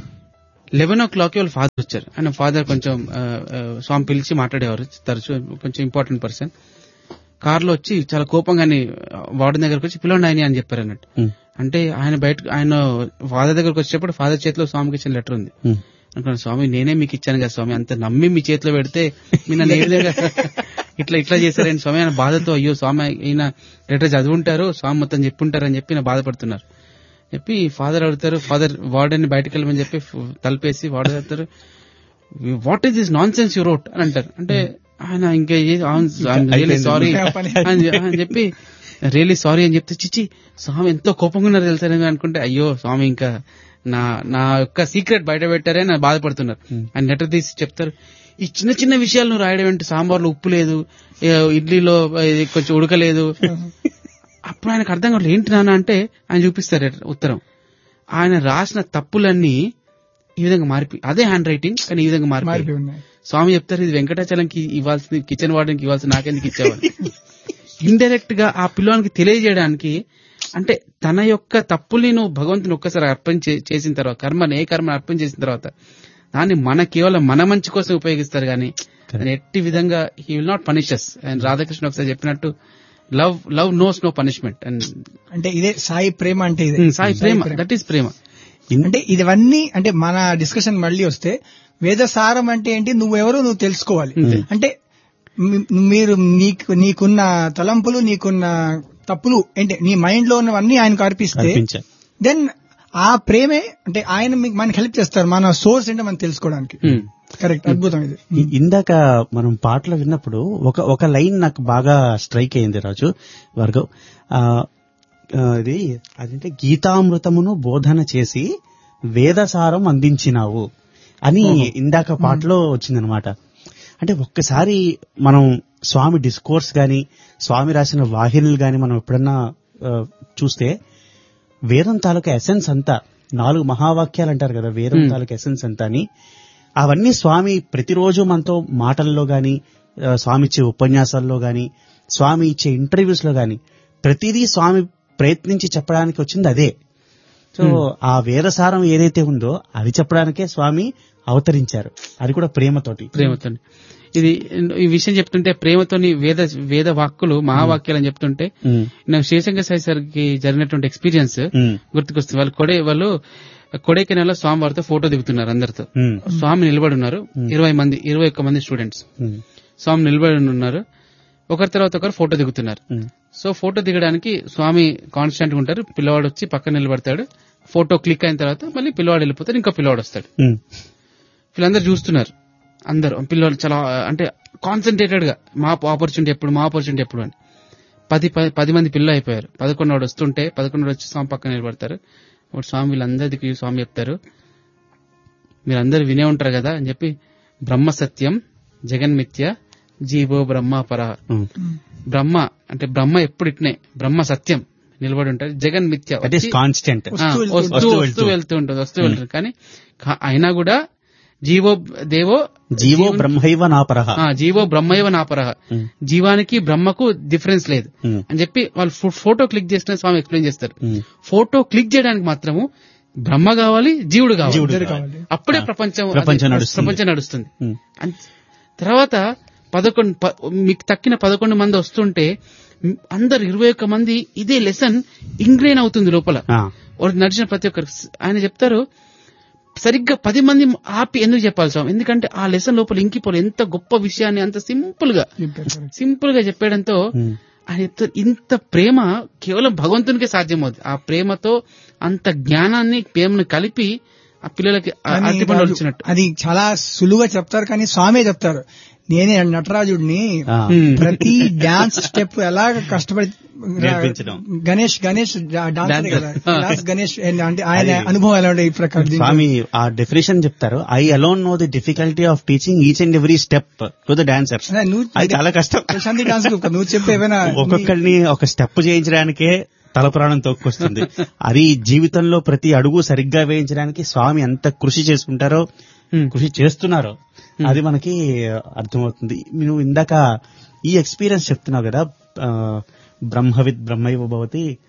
11 o'clock వాళ్ళ ఫాదర్ వచ్చారు. ఆయన ఫాదర్ కొంచెం స్వామి పిలిచి మాట్లాడేవారు తరచూ, కొంచెం ఇంపార్టెంట్ పర్సన్. కార్లో వచ్చి చాలా కోపంగా వార్డెన్ దగ్గరకు వచ్చి పిలవండి ఆయన అని చెప్పారు అన్నట్టు. అంటే ఆయన ఫాదర్ దగ్గరకు వచ్చేటప్పుడు ఫాదర్ చేతిలో స్వామికి ఇచ్చిన లెటర్ ఉంది. అనుకున్నాను, స్వామి నేనే మీకు ఇచ్చాను కదా స్వామి, అంత నమ్మి మీ చేతిలో పెడితే మీ నన్ను ఇట్లా చేశారని స్వామి. ఆయన బాధతో, అయ్యో స్వామి ఈయన లెటర్ చదువుంటారు, స్వామి మొత్తం చెప్పుంటారు అని చెప్పి నా బాధపడుతున్నారు చెప్పి ఫాదర్ అడుగుతారు. ఫాదర్ వార్డెన్ బయటకు వెళ్ళమని చెప్పి తలపేసి వార్డెన్ అడుగుతారు, what is this non sense you wrote అని అంటారు. అంటే ఆయన ఇంకా రియలీ సారీ అని చెప్పి రియలీ సారీ అని చెప్తే, చిచ్చి స్వామి ఎంతో కోపంగా ఉన్నారు తెలుసా అనుకుంటే, అయ్యో స్వామి ఇంకా నా యొక్క సీక్రెట్ బయట పెట్టారే నా బాధపడుతున్నారు. ఆయన లెటర్ తీసి చెప్తారు, ఈ చిన్న చిన్న విషయాలు నువ్వు రాయడం ఏంటి, సాంబార్లో ఉప్పు లేదు, ఇడ్లీలో కొంచెం ఉడకలేదు. అప్పుడు ఆయనకు అర్థం కావట్లేదు, ఏంటి నాన్న అంటే ఆయన చూపిస్తారు ఉత్తరం. ఆయన రాసిన తప్పులన్నీ ఈ విధంగా మారిపోయి, అదే హ్యాండ్ రైటింగ్ కానీ ఈ విధంగా మారిపోయి. స్వామి చెప్తారు, ఇది వెంకటాచలంకి ఇవ్వాల్సింది కిచెన్ వార్డెన్కి ఇవ్వాల్సింది నాకెందుకు ఇచ్చేవాడు. ఇండైరెక్ట్ గా ఆ పిల్లవానికి తెలియజేయడానికి, అంటే తన యొక్క తప్పుల్ని నువ్వు భగవంతుని ఒక్కసారి అర్పణ చేసిన తర్వాత, ఏ కర్మని అర్పణ చేసిన తర్వాత దాన్ని కేవలం మన మంచి కోసం ఉపయోగిస్తారు కానీ ఎట్టి విధంగా he will not punish us. And Radhakrishna ఒకసారి చెప్పినట్టు లవ్ నోస్ నో పనిష్మెంట్. అంటే ఇదే సాయి ప్రేమ, అంటే ఇదే సాయి ప్రేమ, దట్ ఈస్ ప్రేమ. అంటే ఇవన్నీ అంటే మన డిస్కషన్ మళ్ళీ వస్తే వేదసారం అంటే ఏంటి, నువ్వెవరో నువ్వు తెలుసుకోవాలి. అంటే మీరు నీకున్న తలంపులు, నీకున్న తప్పులు ఏంటి, నీ మైండ్ లో ఉన్నవన్నీ ఆయనకు అర్పిస్తే దెన్ ఆ ప్రేమే అంటే ఆయన మనకి హెల్ప్ చేస్తారు, మన సోర్స్ ఏంటో మనం తెలుసుకోవడానికి. కరెక్ట్, అద్భుతం ఇది. ఇందాక మనం పాటలు విన్నప్పుడు ఒక లైన్ నాకు బాగా స్ట్రైక్ అయింది రాజు వర్గవ్. ఇది అదంటే గీతామృతమును బోధన చేసి వేదసారం అందించినావు అని ఇందాక పాటలో వచ్చిందనమాట. అంటే ఒక్కసారి మనం స్వామి డిస్కోర్స్ గాని, స్వామి రాసిన వాహినులు గాని మనం ఎప్పుడన్నా చూస్తే, వేదం తాలూకా ఎసెన్స్ అంతా, 4 మహావాక్యాలు అంటారు కదా, వేదం తాలూకా ఎసెన్స్ అంతా అని, అవన్నీ స్వామి ప్రతిరోజు మనతో మాటల్లో గాని, స్వామి ఇచ్చే ఉపన్యాసాల్లో గాని, స్వామి ఇచ్చే ఇంటర్వ్యూస్ లో గాని, ప్రతిదీ స్వామి ప్రయత్నించి చెప్పడానికి వచ్చింది అదే. సో ఆ వేదసారం ఏదైతే ఉందో అది చెప్పడానికే స్వామి అవతరించారు, అది కూడా ప్రేమతోటి. ఇది ఈ విషయం చెప్తుంటే ప్రేమతోని వేద వాక్కులు మహావాక్యాలు అని చెప్తుంటే నాకు శివశంకర్ సాయి సార్ కి జరిగినటువంటి ఎక్స్పీరియన్స్ గుర్తుకొస్తుంది. వాళ్ళు కొడైకెనాల్లో స్వామి వారితో ఫోటో దిగుతున్నారు. అందరితో స్వామి నిలబడి ఉన్నారు. 21 మంది స్టూడెంట్స్ స్వామి నిలబడి ఉన్నారు. ఒకరి తర్వాత ఒకరు ఫోటో దిగుతున్నారు. సో ఫోటో దిగడానికి స్వామి కాన్స్టెంట్ గా ఉంటారు. పిల్లవాడు వచ్చి పక్కన నిలబడతాడు. ఫోటో క్లిక్ అయిన తర్వాత మళ్ళీ పిల్లవాడు వెళ్ళిపోతాడు, ఇంకో పిల్లవాడు వస్తాడు. వీళ్ళందరూ చూస్తున్నారు. అందరూ పిల్లలు చాలా అంటే కాన్సన్ట్రేటెడ్ గా మా ఆపర్చునిటీ ఎప్పుడు అని 10 మంది పిల్లలు అయిపోయారు. 11 వస్తుంటే 11 వచ్చి స్వామి పక్కన నిలబడతారు. ఇప్పుడు స్వామి వీళ్ళందరికీ స్వామి చెప్తారు, మీరందరూ వినే ఉంటారు కదా అని చెప్పి, బ్రహ్మ సత్యం జగన్మిథ్య జీవో బ్రహ్మ పర. బ్రహ్మ అంటే బ్రహ్మ ఎప్పుడు ఇట్నే, బ్రహ్మ సత్యం నిలబడి ఉంటారు, జగన్ మిథ్య కాన్స్టెంట్ వస్తూ వెళ్తూ ఉంటుంది. కానీ అయినా కూడా జీవో బ్రహ్మైవ నాపరః, జీవో బ్రహ్మైవ నాపరః, జీవానికి బ్రహ్మకు డిఫరెన్స్ లేదు అని చెప్పి వాళ్ళు ఫోటో క్లిక్ చేసిన స్వామి ఎక్స్ప్లెయిన్ చేస్తారు. ఫోటో క్లిక్ చేయడానికి మాత్రము బ్రహ్మ కావాలి, జీవుడు కావాలి, అప్పుడే ప్రపంచం నడుస్తుంది. తర్వాత 11 మీకు తక్కిన 11 మంది వస్తుంటే అందరు 21 మంది ఇదే లెసన్ ఇంగ్రెయిన్ అవుతుంది లోపల నడిచిన ప్రతి ఒక్కరు. ఆయన చెప్తారు, సరిగ్గా 10 మంది ఆపి ఎందుకు చెప్పాలి స్వామి, ఎందుకంటే ఆ లెసన్ లోపల ఇంకిపోలే, ఎంత గొప్ప విషయాన్ని అంత సింపుల్ గా చెప్పడంతో ఆయన చెప్తారు, ఇంత ప్రేమ కేవలం భగవంతునికే సాధ్యమవుతుంది. ఆ ప్రేమతో అంత జ్ఞానాన్ని ప్రేమను కలిపి ఆ పిల్లలకి వచ్చినట్టు అది చాలా సులువుగా చెప్తారు. కానీ స్వామి చెప్తారు, నేనే నటరాజుడిని ప్రతి డాన్స్ స్టెప్ ఎలాగ కష్టపడి గణేష్ డాన్స్ గణేష్ అంటే ఆయన అనుభవం ఎలా ఉండే ఈ ప్రకారం స్వామి ఆ డెఫినేషన్ చెప్తారు. I alone know the difficulty of teaching each and every step to the dancer. చాలా కష్టం ప్రశాంతి డాన్స్ నువ్వు చెప్పే ఒక్కొక్కరిని ఒక స్టెప్ చేయించడానికే తలపురాణం తోక్కొస్తుంది. అది జీవితంలో ప్రతి అడుగు సరిగ్గా వేయించడానికి స్వామి ఎంత కృషి చేసుకుంటారో, కృషి చేస్తున్నారో అది మనకి అర్థమవుతుంది. నువ్వు ఇందాక ఈ ఎక్స్పీరియన్స్ చెప్తున్నావు కదా, బ్రహ్మవిత్ బ్రహ్మైవ భవతి,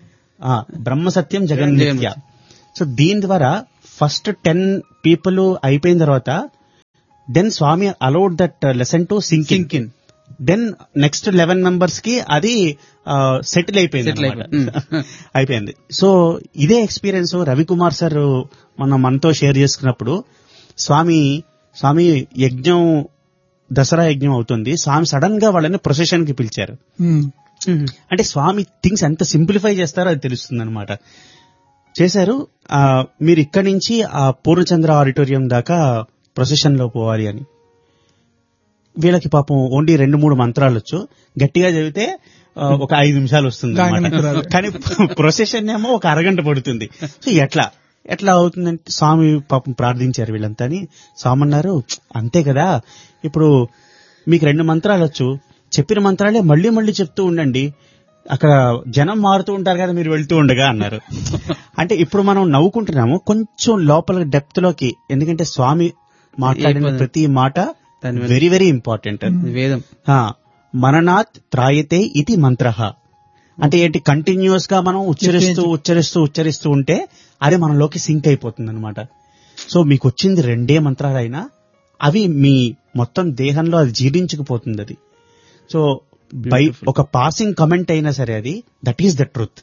బ్రహ్మ సత్యం జగన్ మిథ్య. సో దీని ద్వారా ఫస్ట్ 10 people అయిపోయిన తర్వాత then Swamy allowed that lesson to sync in. Then next 11 members కి అది సెటిల్ అయిపోయింది. సో ఇదే ఎక్స్పీరియన్స్ రవికుమార్ సార్ మనతో షేర్ చేసుకున్నప్పుడు, స్వామి యజ్ఞం, దసరా యజ్ఞం అవుతుంది, స్వామి సడన్ గా వాళ్ళని ప్రొసెషన్ కి పిలిచారు. అంటే స్వామి థింగ్స్ ఎంత సింప్లిఫై చేస్తారో అది తెలుస్తుంది అనమాట. చేశారు, మీరు ఇక్కడి నుంచి ఆ పూర్ణచంద్ర ఆడిటోరియం దాకా ప్రొసెషన్ లో పోవాలి అని. వీళ్ళకి పాపం ఓన్లీ 2-3 మంత్రాలు వచ్చు, గట్టిగా చదివితే ఒక 5 నిమిషాలు వస్తుంది అన్నమాట. కానీ ప్రొసెషన్ ఏమో ఒక అరగంట పడుతుంది. సో ఎట్లా అవుతుందంటే స్వామి పాపం ప్రార్థించారు వీళ్ళంతా అని. స్వామి అన్నారు, అంతే కదా, ఇప్పుడు మీకు 2 మంత్రాలు వచ్చు, చెప్పిన మంత్రాలే మళ్ళీ మళ్ళీ చెప్తూ ఉండండి, అక్కడ జనం మారుతూ ఉంటారు కదా మీరు వెళ్తూ ఉండగా అన్నారు. అంటే ఇప్పుడు మనం నవ్వుకుంటున్నాము, కొంచెం లోపల డెప్త్ లోకి, ఎందుకంటే స్వామి మాట్లాడిన ప్రతి మాట వెరీ వెరీ ఇంపార్టెంట్. వేదం మననాత్ త్రాయతే ఇది మంత్రః అంటే ఏంటి, కంటిన్యూస్ గా మనం ఉచ్చరిస్తూ ఉంటే అది మనలోకి సింక్ అయిపోతుంది అనమాట. సో మీకు వచ్చింది 2 మంత్రాలైనా అవి మీ మొత్తం దేహంలో అది జీర్ణించుకుపోతుంది. అది సో బై ఒక పాసింగ్ కమెంట్ అయినా సరే అది that is the truth.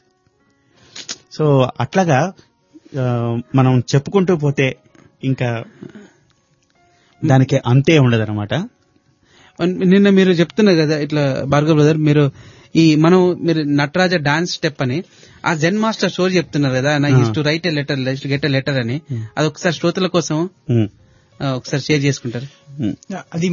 So అట్లాగా మనం చెప్పుకుంటూ పోతే ఇంకా దానికి అంతే ఉండదు అనమాట. నిన్న మీరు చెప్తున్నారు కదా ఇట్లా భార్గవ్ బ్రదర్, మీరు నటరాజ డాన్స్ స్టెప్ అని ఆ జెన్ మాస్టర్ స్టోరీ చెప్తున్నారు కదా, నా use to right a letter get a letter అని, అది ఒకసారి శ్రోతల కోసం ఒకసారి షేర్ చేసుకుంటారు. అది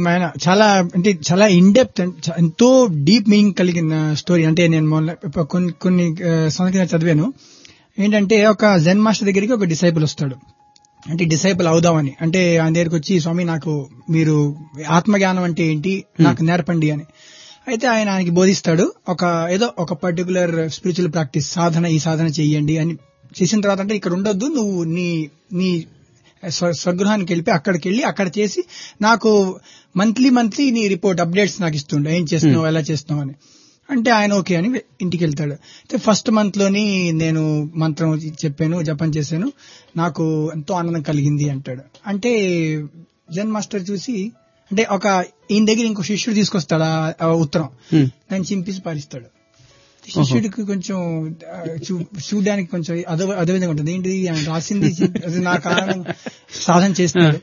చాలా ఇన్ డెప్త్, ఎంతో డీప్ మీనింగ్ కలిగిన స్టోరీ. అంటే నేను కొన్ని సంవత్సరాలు చదివాను. ఏంటంటే ఒక జెన్ మాస్టర్ దగ్గరికి ఒక డిసైపుల్ వస్తాడు, అంటే డిసైపుల్ అవుదామని. అంటే ఆయన దగ్గరికి వచ్చి, స్వామి నాకు మీరు ఆత్మజ్ఞానం అంటే ఏంటి నాకు నేర్పండి అని. అయితే ఆయనకి బోధిస్తాడు, ఒక పర్టికులర్ స్పిరిచువల్ ప్రాక్టీస్ ఈ సాధన చెయ్యండి అని. చేసిన తర్వాత అంటే ఇక్కడ ఉండొద్దు, నువ్వు నీ స్వగృహానికి వెళ్ళి అక్కడికి వెళ్ళి అక్కడ చేసి నాకు మంత్లీ నీ రిపోర్ట్ అప్డేట్స్ నాకు ఇస్తుండే, ఏం చేస్తున్నావు ఎలా చేస్తున్నావు అని. అంటే ఆయన ఓకే అని ఇంటికి వెళ్తాడు. అయితే ఫస్ట్ మంత్ లోని నేను మంత్రం చెప్పాను, జపం చేశాను, నాకు ఎంతో ఆనందం కలిగింది అంటాడు. అంటే జెన్ మాస్టర్ చూసి, అంటే ఈయన దగ్గర ఇంకో శిష్యుడు తీసుకొస్తాడు ఆ ఉత్తరం, దాన్ని చింపేసి పారిస్తాడు. శిష్యుడికి కొంచెం చూడడానికి కొంచెం అదవిధంగా ఉంటుంది, ఏంటి ఆయన రాసింది నాకు ఆనందం, సాధన చేస్తున్నాడు.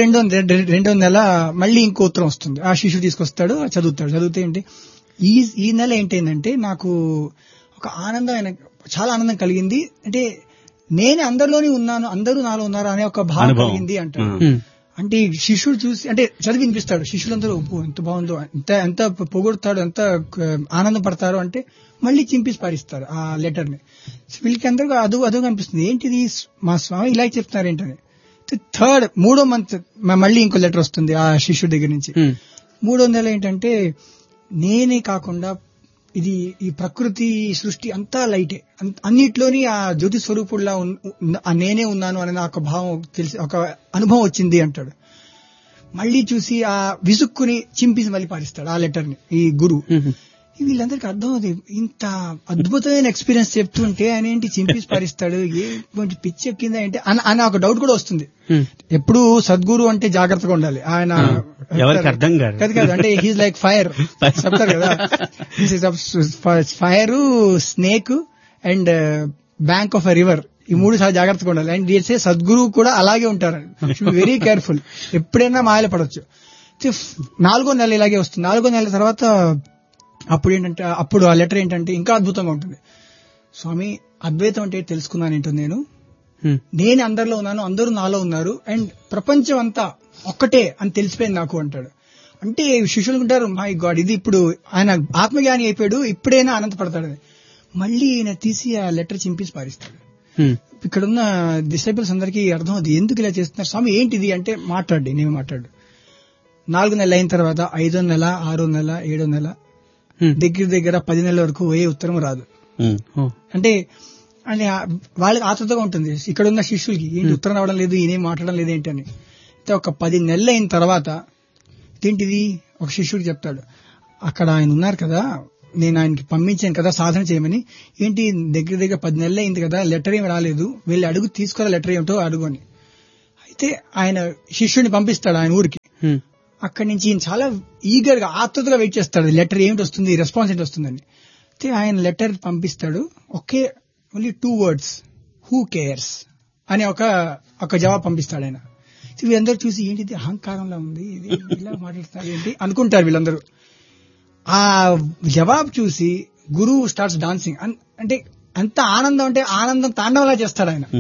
రెండో నెల మళ్ళీ ఇంకో ఉత్తరం వస్తుంది, ఆ శిష్యుడు తీసుకొస్తాడు, చదివితే ఏంటి, ఈ నెల ఏంటంటే నాకు ఒక ఆనందం, చాలా ఆనందం కలిగింది, అంటే నేనే అందరిలోని ఉన్నాను, అందరూ నాలో ఉన్నారు అనే ఒక భావం కలిగింది అంటాడు. అంటే శిష్యుడు చూసి, అంటే చదివి వినిపిస్తాడు, శిష్యులందరూ ఎంత బాగుందో, ఎంత పొగుడుతాడు, ఎంత ఆనందం పడతారు. అంటే మళ్ళీ చింపేసి పారిస్తారు ఆ లెటర్ ని. వీళ్ళకి అందరూ అదో అనిపిస్తుంది, ఏంటిది మా స్వామి ఇలా చెప్తున్నారు ఏంటని. మూడో మంత్ మళ్ళీ ఇంకో లెటర్ వస్తుంది ఆ శిష్యుడి దగ్గర నుంచి. 3వ నెల ఏంటంటే, నేనే కాకుండా ఈ ప్రకృతి సృష్టి అంతా లైటే, అన్నిట్లోని ఆ జ్యోతి స్వరూపుడులా నేనే ఉన్నాను అనే ఒక భావం తెలిసి, ఒక అనుభవం వచ్చింది అంటాడు. మళ్ళీ చూసి ఆ విసుక్కుని చింపేసి మళ్ళీ పారిస్తాడు ఆ లెటర్ ని ఈ గురువు. వీళ్ళందరికీ అర్థం అవుతుంది, ఇంత అద్భుతమైన ఎక్స్పీరియన్స్ చెప్తుంటే ఆయన ఏంటి చింపేసి పారిస్తాడు, కొంచెం పిచ్చి ఎక్కిందా ఏంటి అని ఒక డౌట్ కూడా వస్తుంది. ఎప్పుడు సద్గురు అంటే జాగ్రత్తగా ఉండాలి, ఆయన ఎవరికి అర్థం కాదు, అంటే హీస్ లైక్ ఫైర్ చెప్తారు కదా, fire, snake and bank of a river, ఈ 3 చాలా జాగ్రత్తగా ఉండాలి. అండ్ చేసే సద్గురు కూడా అలాగే ఉంటారు, వెరీ కేర్ఫుల్, ఎప్పుడైనా మాయలు పడవచ్చు. 4వ నెల ఇలాగే వస్తుంది. 4వ నెల తర్వాత అప్పుడు ఆ లెటర్ ఏంటంటే ఇంకా అద్భుతంగా ఉంటుంది. స్వామి అద్వైతం అంటే తెలుసుకున్నాను ఏంటో, నేను అందరిలో ఉన్నాను, అందరూ నాలో ఉన్నారు, అండ్ ప్రపంచం అంతా ఒక్కటే అని తెలిసిపోయింది నాకు అంటాడు. అంటే శిష్యులు ఉంటారు, మై గాడ్, ఇది ఇప్పుడు ఆయన ఆత్మజ్ఞాని అయిపోయాడు, ఇప్పుడైనా ఆనందపడతాడని. మళ్ళీ ఈయన తీసి ఆ లెటర్ చింపేసి పారిస్తాడు. ఇక్కడున్న డిసైపుల్స్ అందరికీ అర్థం అవుతుంది, ఎందుకు ఇలా చేస్తున్నారు స్వామి, ఏంటిది అంటే, నేను మాట్లాడు. 4 నెలలు అయిన తర్వాత 5వ నెల, 6వ నెల, 7వ నెల, దగ్గర 10 నెలల వరకు ఏ ఉత్తరం రాదు. అంటే వాళ్ళకి ఆతృతగా ఉంటుంది, ఇక్కడ ఉన్న శిష్యులకి ఏంటి ఉత్తరం రావడం లేదు, ఈయనేం మాట్లాడడం లేదు ఏంటి అని. ఒక 10 నెలలు అయిన తర్వాత ఏంటిది ఒక శిష్యుడు చెప్తాడు, అక్కడ ఆయన ఉన్నారు కదా, నేను ఆయనకి పంపించాను కదా సాధన చేయమని. ఏంటి దగ్గర దగ్గర 10 నెలలు అయింది కదా, లెటర్ ఏమి రాలేదు, వెళ్ళి అడుగు తీసుకోరా లెటర్ ఏమిటో అడుగు అని. అయితే ఆయన శిష్యుడిని పంపిస్తాడు ఆయన ఊరికి. అక్కడి నుంచి ఈయన చాలా ఈగర్ గా ఆతృతగా వెయిట్ చేస్తాడు, లెటర్ ఏమిటి వస్తుంది, రెస్పాన్స్ ఏంటి వస్తుందని. అయితే ఆయన లెటర్ పంపిస్తాడు. Okay, only 2 words, who cares అని ఒక జవాబు పంపిస్తాడు ఆయన. వీళ్ళందరూ చూసి ఏంటిది అహంకారంలో ఉంది, ఇది ఇలా మాట్లాడతారు ఏంటి అనుకుంటారు వీళ్ళందరూ. ఆ జవాబు చూసి గురువు స్టార్ట్స్ డాన్సింగ్. అంటే అంత ఆనందం, అంటే ఆనందం తాండవలా చేస్తాడు ఆయన.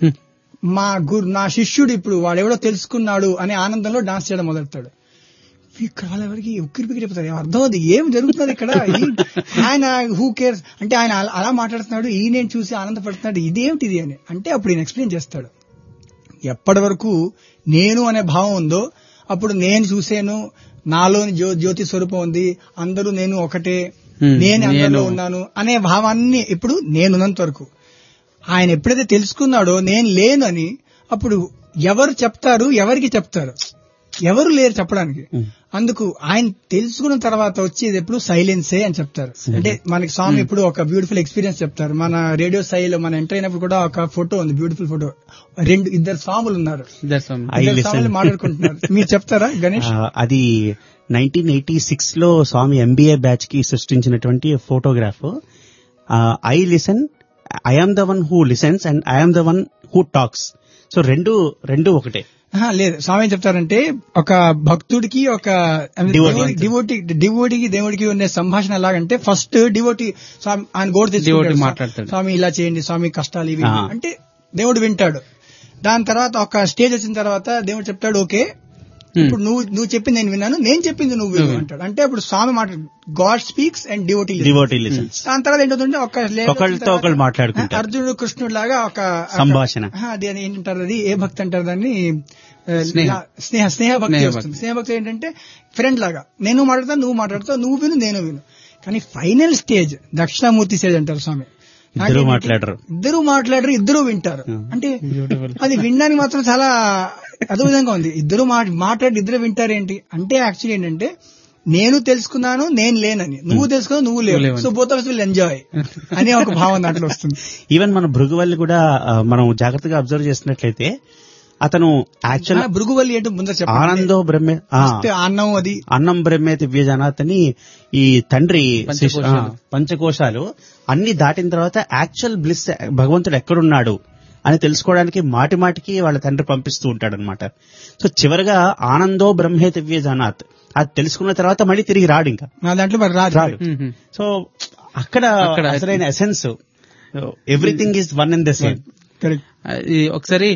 నా శిష్యుడు ఇప్పుడు వాడెవడో తెలుసుకున్నాడు అనే ఆనందంలో డాన్స్ చేయడం మొదలెడతాడు. ఇక్కడ వాళ్ళెవరికి ఉక్కిరి పిక్కిరి అయిపోతారు, అర్థం అవుతుంది ఏం జరుగుతుంది ఇక్కడ. ఆయన హూ కేర్స్ అంటే ఆయన అలా మాట్లాడుతున్నాడు, ఈయన చూసి ఆనందపడుతున్నాడు, ఇదేమిటిది అని. అంటే అప్పుడు ఈయన ఎక్స్ప్లెయిన్ చేస్తాడు, ఎప్పటి వరకు నేను అనే భావం ఉందో అప్పుడు నేను చూసాను, నాలోని జ్యోతి స్వరూపం ఉంది, అందరూ నేను ఒకటే, నేను అందరిలో ఉన్నాను అనే భావాన్ని ఇప్పుడు నేనున్నంత వరకు. ఆయన ఎప్పుడైతే తెలుసుకున్నాడో నేను లేను అని, అప్పుడు ఎవరు చెప్తారు, ఎవరికి చెప్తారు, ఎవరు లేరు చెప్పడానికి. అందుకు ఆయన తెలుసుకున్న తర్వాత వచ్చేది ఎప్పుడు సైలెన్సే అని చెప్తారు. అంటే మనకి స్వామి ఇప్పుడు ఒక బ్యూటిఫుల్ ఎక్స్పీరియన్స్ చెప్తారు. మన రేడియో స్థాయిలో మనం ఎంటర్ అయినప్పుడు కూడా ఒక ఫోటో ఉంది, బ్యూటిఫుల్ ఫోటో. 2 స్వాములు ఉన్నారు, స్వాములు మాట్లాడుకుంటున్నారు. మీరు చెప్తారా గణేష్? అది 1986 లో స్వామి MBA బ్యాచ్ కి సృష్టించినటువంటి photograph. I listen, I am the one who listens and I am the one who talks. So రెండు ఒకటే. లేదు, స్వామి ఏం చెప్తారంటే ఒక భక్తుడికి ఒక డివోటీకి దేవుడికి ఉండే సంభాషణ ఎలాగంటే, ఫస్ట్ డివోటీ ఆయన గోడు తెచ్చి మాట్లాడతాడు, స్వామి ఇలా చేయండి, స్వామి కష్టాలు ఇవి అంటే దేవుడు వింటాడు. దాని తర్వాత ఒక స్టేజ్ వచ్చిన తర్వాత దేవుడు చెప్తాడు, ఓకే ఇప్పుడు నువ్వు చెప్పింది నేను విన్నాను, నేను చెప్పింది నువ్వు విను అంటాడు. అంటే అప్పుడు స్వామి God speaks and devotee listens. దాని తర్వాత ఏంటంటే ఒకళ్ళు మాట్లాడుకుంటారు, అర్జునుడు కృష్ణుడు లాగా ఒక సంభాషణ. అది ఏంటంటారు, అది ఏ భక్తి అంటారు దాన్ని, స్నేహ భక్తి వస్తుంది. స్నేహ భక్తి ఏంటంటే ఫ్రెండ్ లాగా, నేను మాట్లాడతాను, నువ్వు మాట్లాడతావు, నువ్వు విను, నేను విను. కానీ ఫైనల్ స్టేజ్ దక్షిణామూర్తి స్టేజ్ అంటారు స్వామి. ఇద్దరు మాట్లాడరు, ఇద్దరు వింటారు. అంటే అది వినడానికి మాత్రం చాలా అద్భుతంగా ఉంది. ఇద్దరు మాట్లాడి ఇద్దరు వింటారేంటి అంటే, యాక్చువల్లీ ఏంటంటే నేను తెలుసుకున్నాను, నేను లేనని, నువ్వు తెలుసుకున్నావు, నువ్వు లేవు, so both of us will enjoy అనే ఒక భావన దాంట్లో వస్తుంది. ఈవెన్ మన భృగువల్లి కూడా మనం జాగ్రత్తగా అబ్జర్వ్ చేసినట్లయితే, అతను యాక్చువల్ భృగువల్లి ఏంటో ముందర ఆనందో బ్రహ్మే, అన్నం బ్రహ్మే దివ్యజనాత్ అని ఈ తండ్రి పంచకోశాలు అన్ని దాటిన తర్వాత యాక్చువల్ బ్లిస్ భగవంతుడు ఎక్కడున్నాడు అని తెలుసుకోవడానికి మాటి మాటికి వాళ్ళ తండ్రి పంపిస్తూ ఉంటాడనమాట. సో చివరిగా ఆనందో బ్రహ్మే దివ్యజనాత్ అది తెలుసుకున్న తర్వాత మళ్ళీ తిరిగి రాడు, ఇంకా దాంట్లో రాడు. సో అక్కడ అసలైన essence, everything is one in the same. ఒకసారి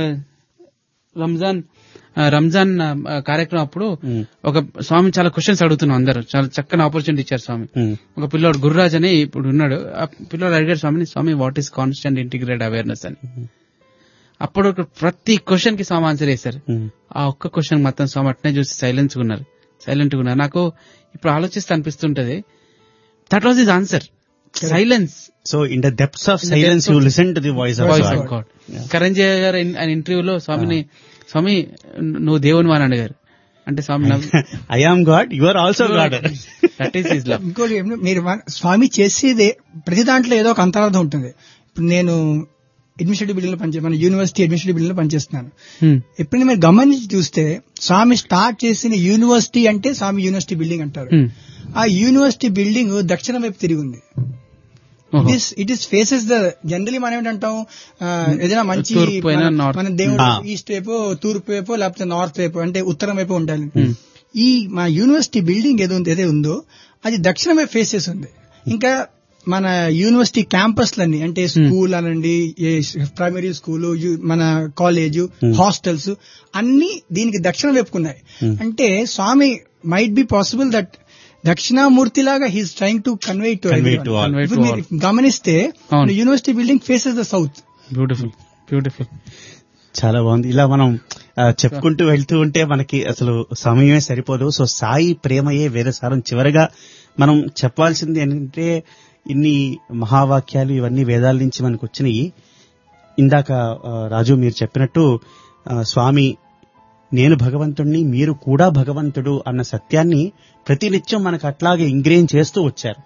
రంజాన్ కార్యక్రమం అప్పుడు ఒక స్వామి చాలా క్వశ్చన్స్ అడుగుతున్నాం, అందరూ చాలా చక్కని ఆపర్చునిటీ ఇచ్చారు స్వామి. ఒక పిల్లోడు గుర్రాజ్ అని ఇప్పుడు ఉన్నాడు, ఆ పిల్లోడు అడిగాడు స్వామి what is constant integrated awareness అని. అప్పుడు ప్రతి క్వశ్చన్ కి స్వామి ఆన్సర్ చేశారు. ఆ ఒక్క క్వశ్చన్ మొత్తం స్వామి అట్నే చూసి సైలెంట్ గా ఉన్నారు. నాకు ఇప్పుడు ఆలోచిస్తే అనిపిస్తుంటది, that was his answer, silence. So in the depths of silence you listen to the voice of God. కరంజయ్య గారు ఆయన ఇంటర్వ్యూలో స్వామి నువ్వు దేవుని అని అడిగారు. అంటే స్వామి I am God, you are also God, that is his love. ఇంకోటి మీరు స్వామి చేసేదే ప్రతి దాంట్లో ఏదో ఒక అంతరార్థం ఉంటుంది. ఇప్పుడు నేను అడ్మినిస్ట్రేటివ్ బిల్డింగ్ లో మన యూనివర్సిటీ అడ్మినిస్ట్రేటివ్ బిల్డింగ్ లో పనిచేస్తున్నాను. ఎప్పుడైనా మీరు గమనించి చూస్తే స్వామి స్టార్ట్ చేసిన యూనివర్సిటీ అంటే స్వామి యూనివర్సిటీ బిల్డింగ్ అంటారు. ఆ యూనివర్సిటీ బిల్డింగ్ దక్షిణం వైపు తిరిగి ఉంది. It is faces the generally మనం ఏంటంటాం, ఏదైనా మంచి మన దేవుడు ఈస్ట్ వైపు, తూర్పు వైపు, లేకపోతే నార్త్ వైపు అంటే ఉత్తరం వైపు ఉండాలి. ఈ మా యూనివర్సిటీ బిల్డింగ్ ఏదైతే ఉందో అది దక్షిణం వైపు ఫేసెస్ ఉంది. ఇంకా మన యూనివర్సిటీ క్యాంపస్లన్నీ అంటే స్కూల్ అనండి, ప్రైమరీ స్కూలు, మన కాలేజ్, హాస్టల్స్ అన్ని దీనికి దక్షిణం వైపుకున్నాయి. అంటే స్వామి might be possible that Dakshinamurthy లాగా he's trying to convey to everyone. గమనిస్తే university building faces the south. Beautiful, చాలా బాగుంది. ఇలా మనం చెప్పుకుంటూ వెళ్తూ ఉంటే మనకి అసలు సమయమే సరిపోదు. సో సాయి ప్రేమయే వేరే సారం. చివరిగా మనం చెప్పాల్సింది ఏంటంటే, ఇన్ని మహావాక్యాలు ఇవన్నీ వేదాల నుంచి మనకు వచ్చినాయి. ఇందాక రాజు మీరు చెప్పినట్టు స్వామి నేను భగవంతుణ్ణి, మీరు కూడా భగవంతుడు అన్న సత్యాన్ని ప్రతినిత్యం మనకు అట్లాగే ఇంగ్రేన్ చేస్తూ వచ్చారు.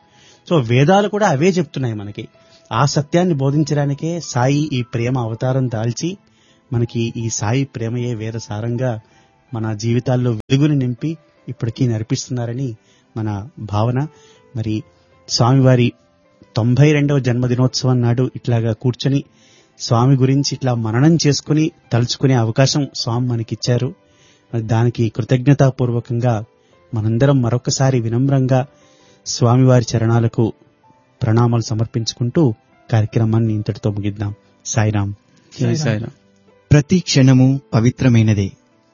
సో వేదాలు కూడా అవే చెప్తున్నాయి మనకి. ఆ సత్యాన్ని బోధించడానికే సాయి ఈ ప్రేమ అవతారం దాల్చి మనకి ఈ సాయి ప్రేమయే వేద సారంగా మన జీవితాల్లో వెలుగుని నింపి ఇప్పటికీ నడిపిస్తున్నారని మన భావన. మరి స్వామివారి 92వ జన్మదినోత్సవం నాడు ఇట్లాగా కూర్చొని స్వామి గురించి ఇట్లా మననం చేసుకుని తలుచుకునే అవకాశం స్వామి మనకిచ్చారు. మరి దానికి కృతజ్ఞతాపూర్వకంగా మనందరం మరొకసారి వినమ్రంగా స్వామివారి చరణాలకు ప్రణామాలు సమర్పించుకుంటూ కార్యక్రమాన్ని ఇంతటితో ముగిద్దాం. సాయిరాం. సాయిరాం. ప్రతి క్షణము పవిత్రమైనదే.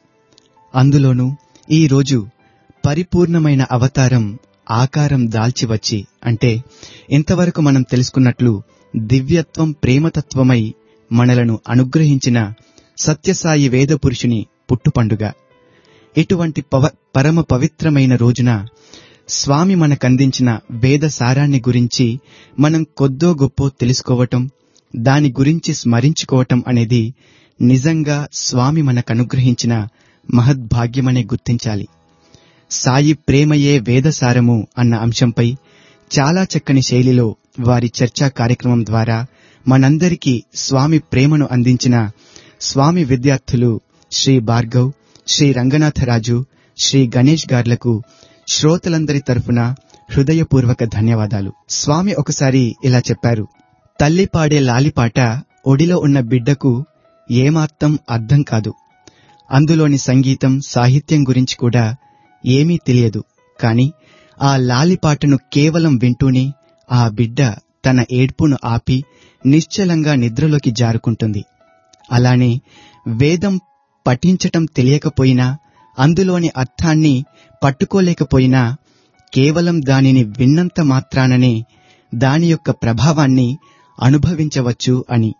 అందులోనూ ఈ రోజు పరిపూర్ణమైన అవతారం ఆకారం దాల్చి వచ్చి, అంటే ఇంతవరకు మనం తెలుసుకున్నట్లు దివ్యత్వం ప్రేమతత్వమై మనలను అనుగ్రహించిన సత్యసాయి వేద పురుషుని పుట్టుపండుగ. ఇటువంటి పరమ పవిత్రమైన రోజున స్వామి మనకందించిన వేద సారాన్ని గురించి మనం కొద్దో గొప్పో తెలుసుకోవటం, దాని గురించి స్మరించుకోవటం అనేది నిజంగా స్వామి మనకనుగ్రహించిన మహద్భాగ్యమనే గుర్తించాలి. సాయి ప్రేమయే వేదసారము అన్న అంశంపై చాలా చక్కని శైలిలో వారి చర్చా కార్యక్రమం ద్వారా మనందరికీ స్వామి ప్రేమను అందించిన స్వామి విద్యార్థులు శ్రీ భార్గవ్, శ్రీ రంగనాథరాజు, శ్రీ గణేష్ గార్లకు శ్రోతలందరి తరఫున హృదయపూర్వక ధన్యవాదాలు. స్వామి ఒకసారి ఇలా చెప్పారు, తల్లి పాడే లాలిపాట ఒడిలో ఉన్న బిడ్డకు ఏమాత్రం అర్థం కాదు. అందులోని సంగీతం సాహిత్యం గురించి కూడా ఏమీ తెలియదు. కాని ఆ లాలిపాటను కేవలం వింటూనే ఆ బిడ్డ తన ఏడ్పును ఆపి నిశ్చలంగా నిద్రలోకి జారుకుంటుంది. అలానే వేదం పఠించటం తెలియకపోయినా, అందులోని అర్థాన్ని పట్టుకోలేకపోయినా, కేవలం దానిని విన్నంత మాత్రాననే దాని యొక్క ప్రభావాన్ని అనుభవించవచ్చు అని.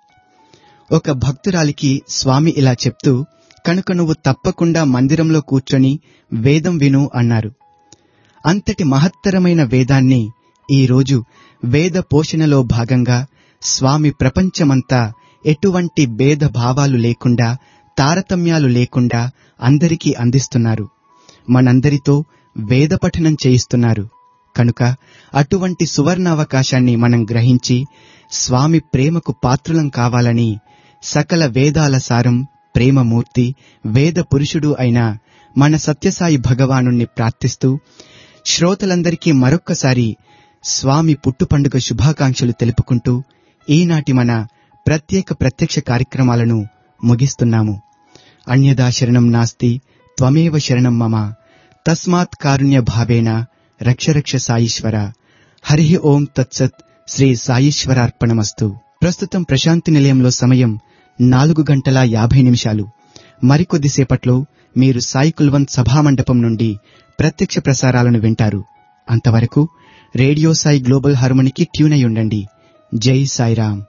ఒక భక్తురాలికి స్వామి ఇలా చెప్తూ, కనుక నువ్వు తప్పకుండా మందిరంలో కూర్చొని వేదం విను అన్నారు. అంతటి మహత్తరమైన వేదాన్ని ఈరోజు వేద పోషణలో భాగంగా స్వామి ప్రపంచమంతా ఎటువంటి భేద భావాలు లేకుండా, తారతమ్యాలు లేకుండా అందరికీ అందిస్తున్నారు. మనందరితో వేద పఠనం చేయిస్తున్నారు. కనుక అటువంటి సువర్ణావకాశాన్ని మనం గ్రహించి స్వామి ప్రేమకు పాత్రులం కావాలని సకల వేదాల సారం, ప్రేమమూర్తి, వేద పురుషుడు అయిన మన సత్యసాయి భగవానుణ్ణి ప్రార్థిస్తూ శ్రోతలందరికీ మరొక్కసారి స్వామి పుట్టుపండుగ శుభాకాంక్షలు తెలుపుకుంటూ ఈనాటి మన ప్రత్యక్ష కార్యక్రమాలను ముగిస్తున్నాము. అన్యదా శరణం నాస్తి త్వమేవ శరణం మమ తస్మాత్ కారుణ్య భావేన రక్ష సాయీశ్వర. హరి ఓం తత్సత్. శ్రీ సాయీశ్వరార్పణమస్తు. ప్రస్తుతం ప్రశాంతి నిలయంలో సమయం 4:50. మరికొద్దిసేపట్లో మీరు సాయి కుల్వంత్ సభామండపం నుండి ప్రత్యక్ష ప్రసారాలను వింటారు. అంతవరకు రేడియో సాయి గ్లోబల్ హార్మోనికి ట్యూన్ అయి ఉండండి. జై సాయిరాం.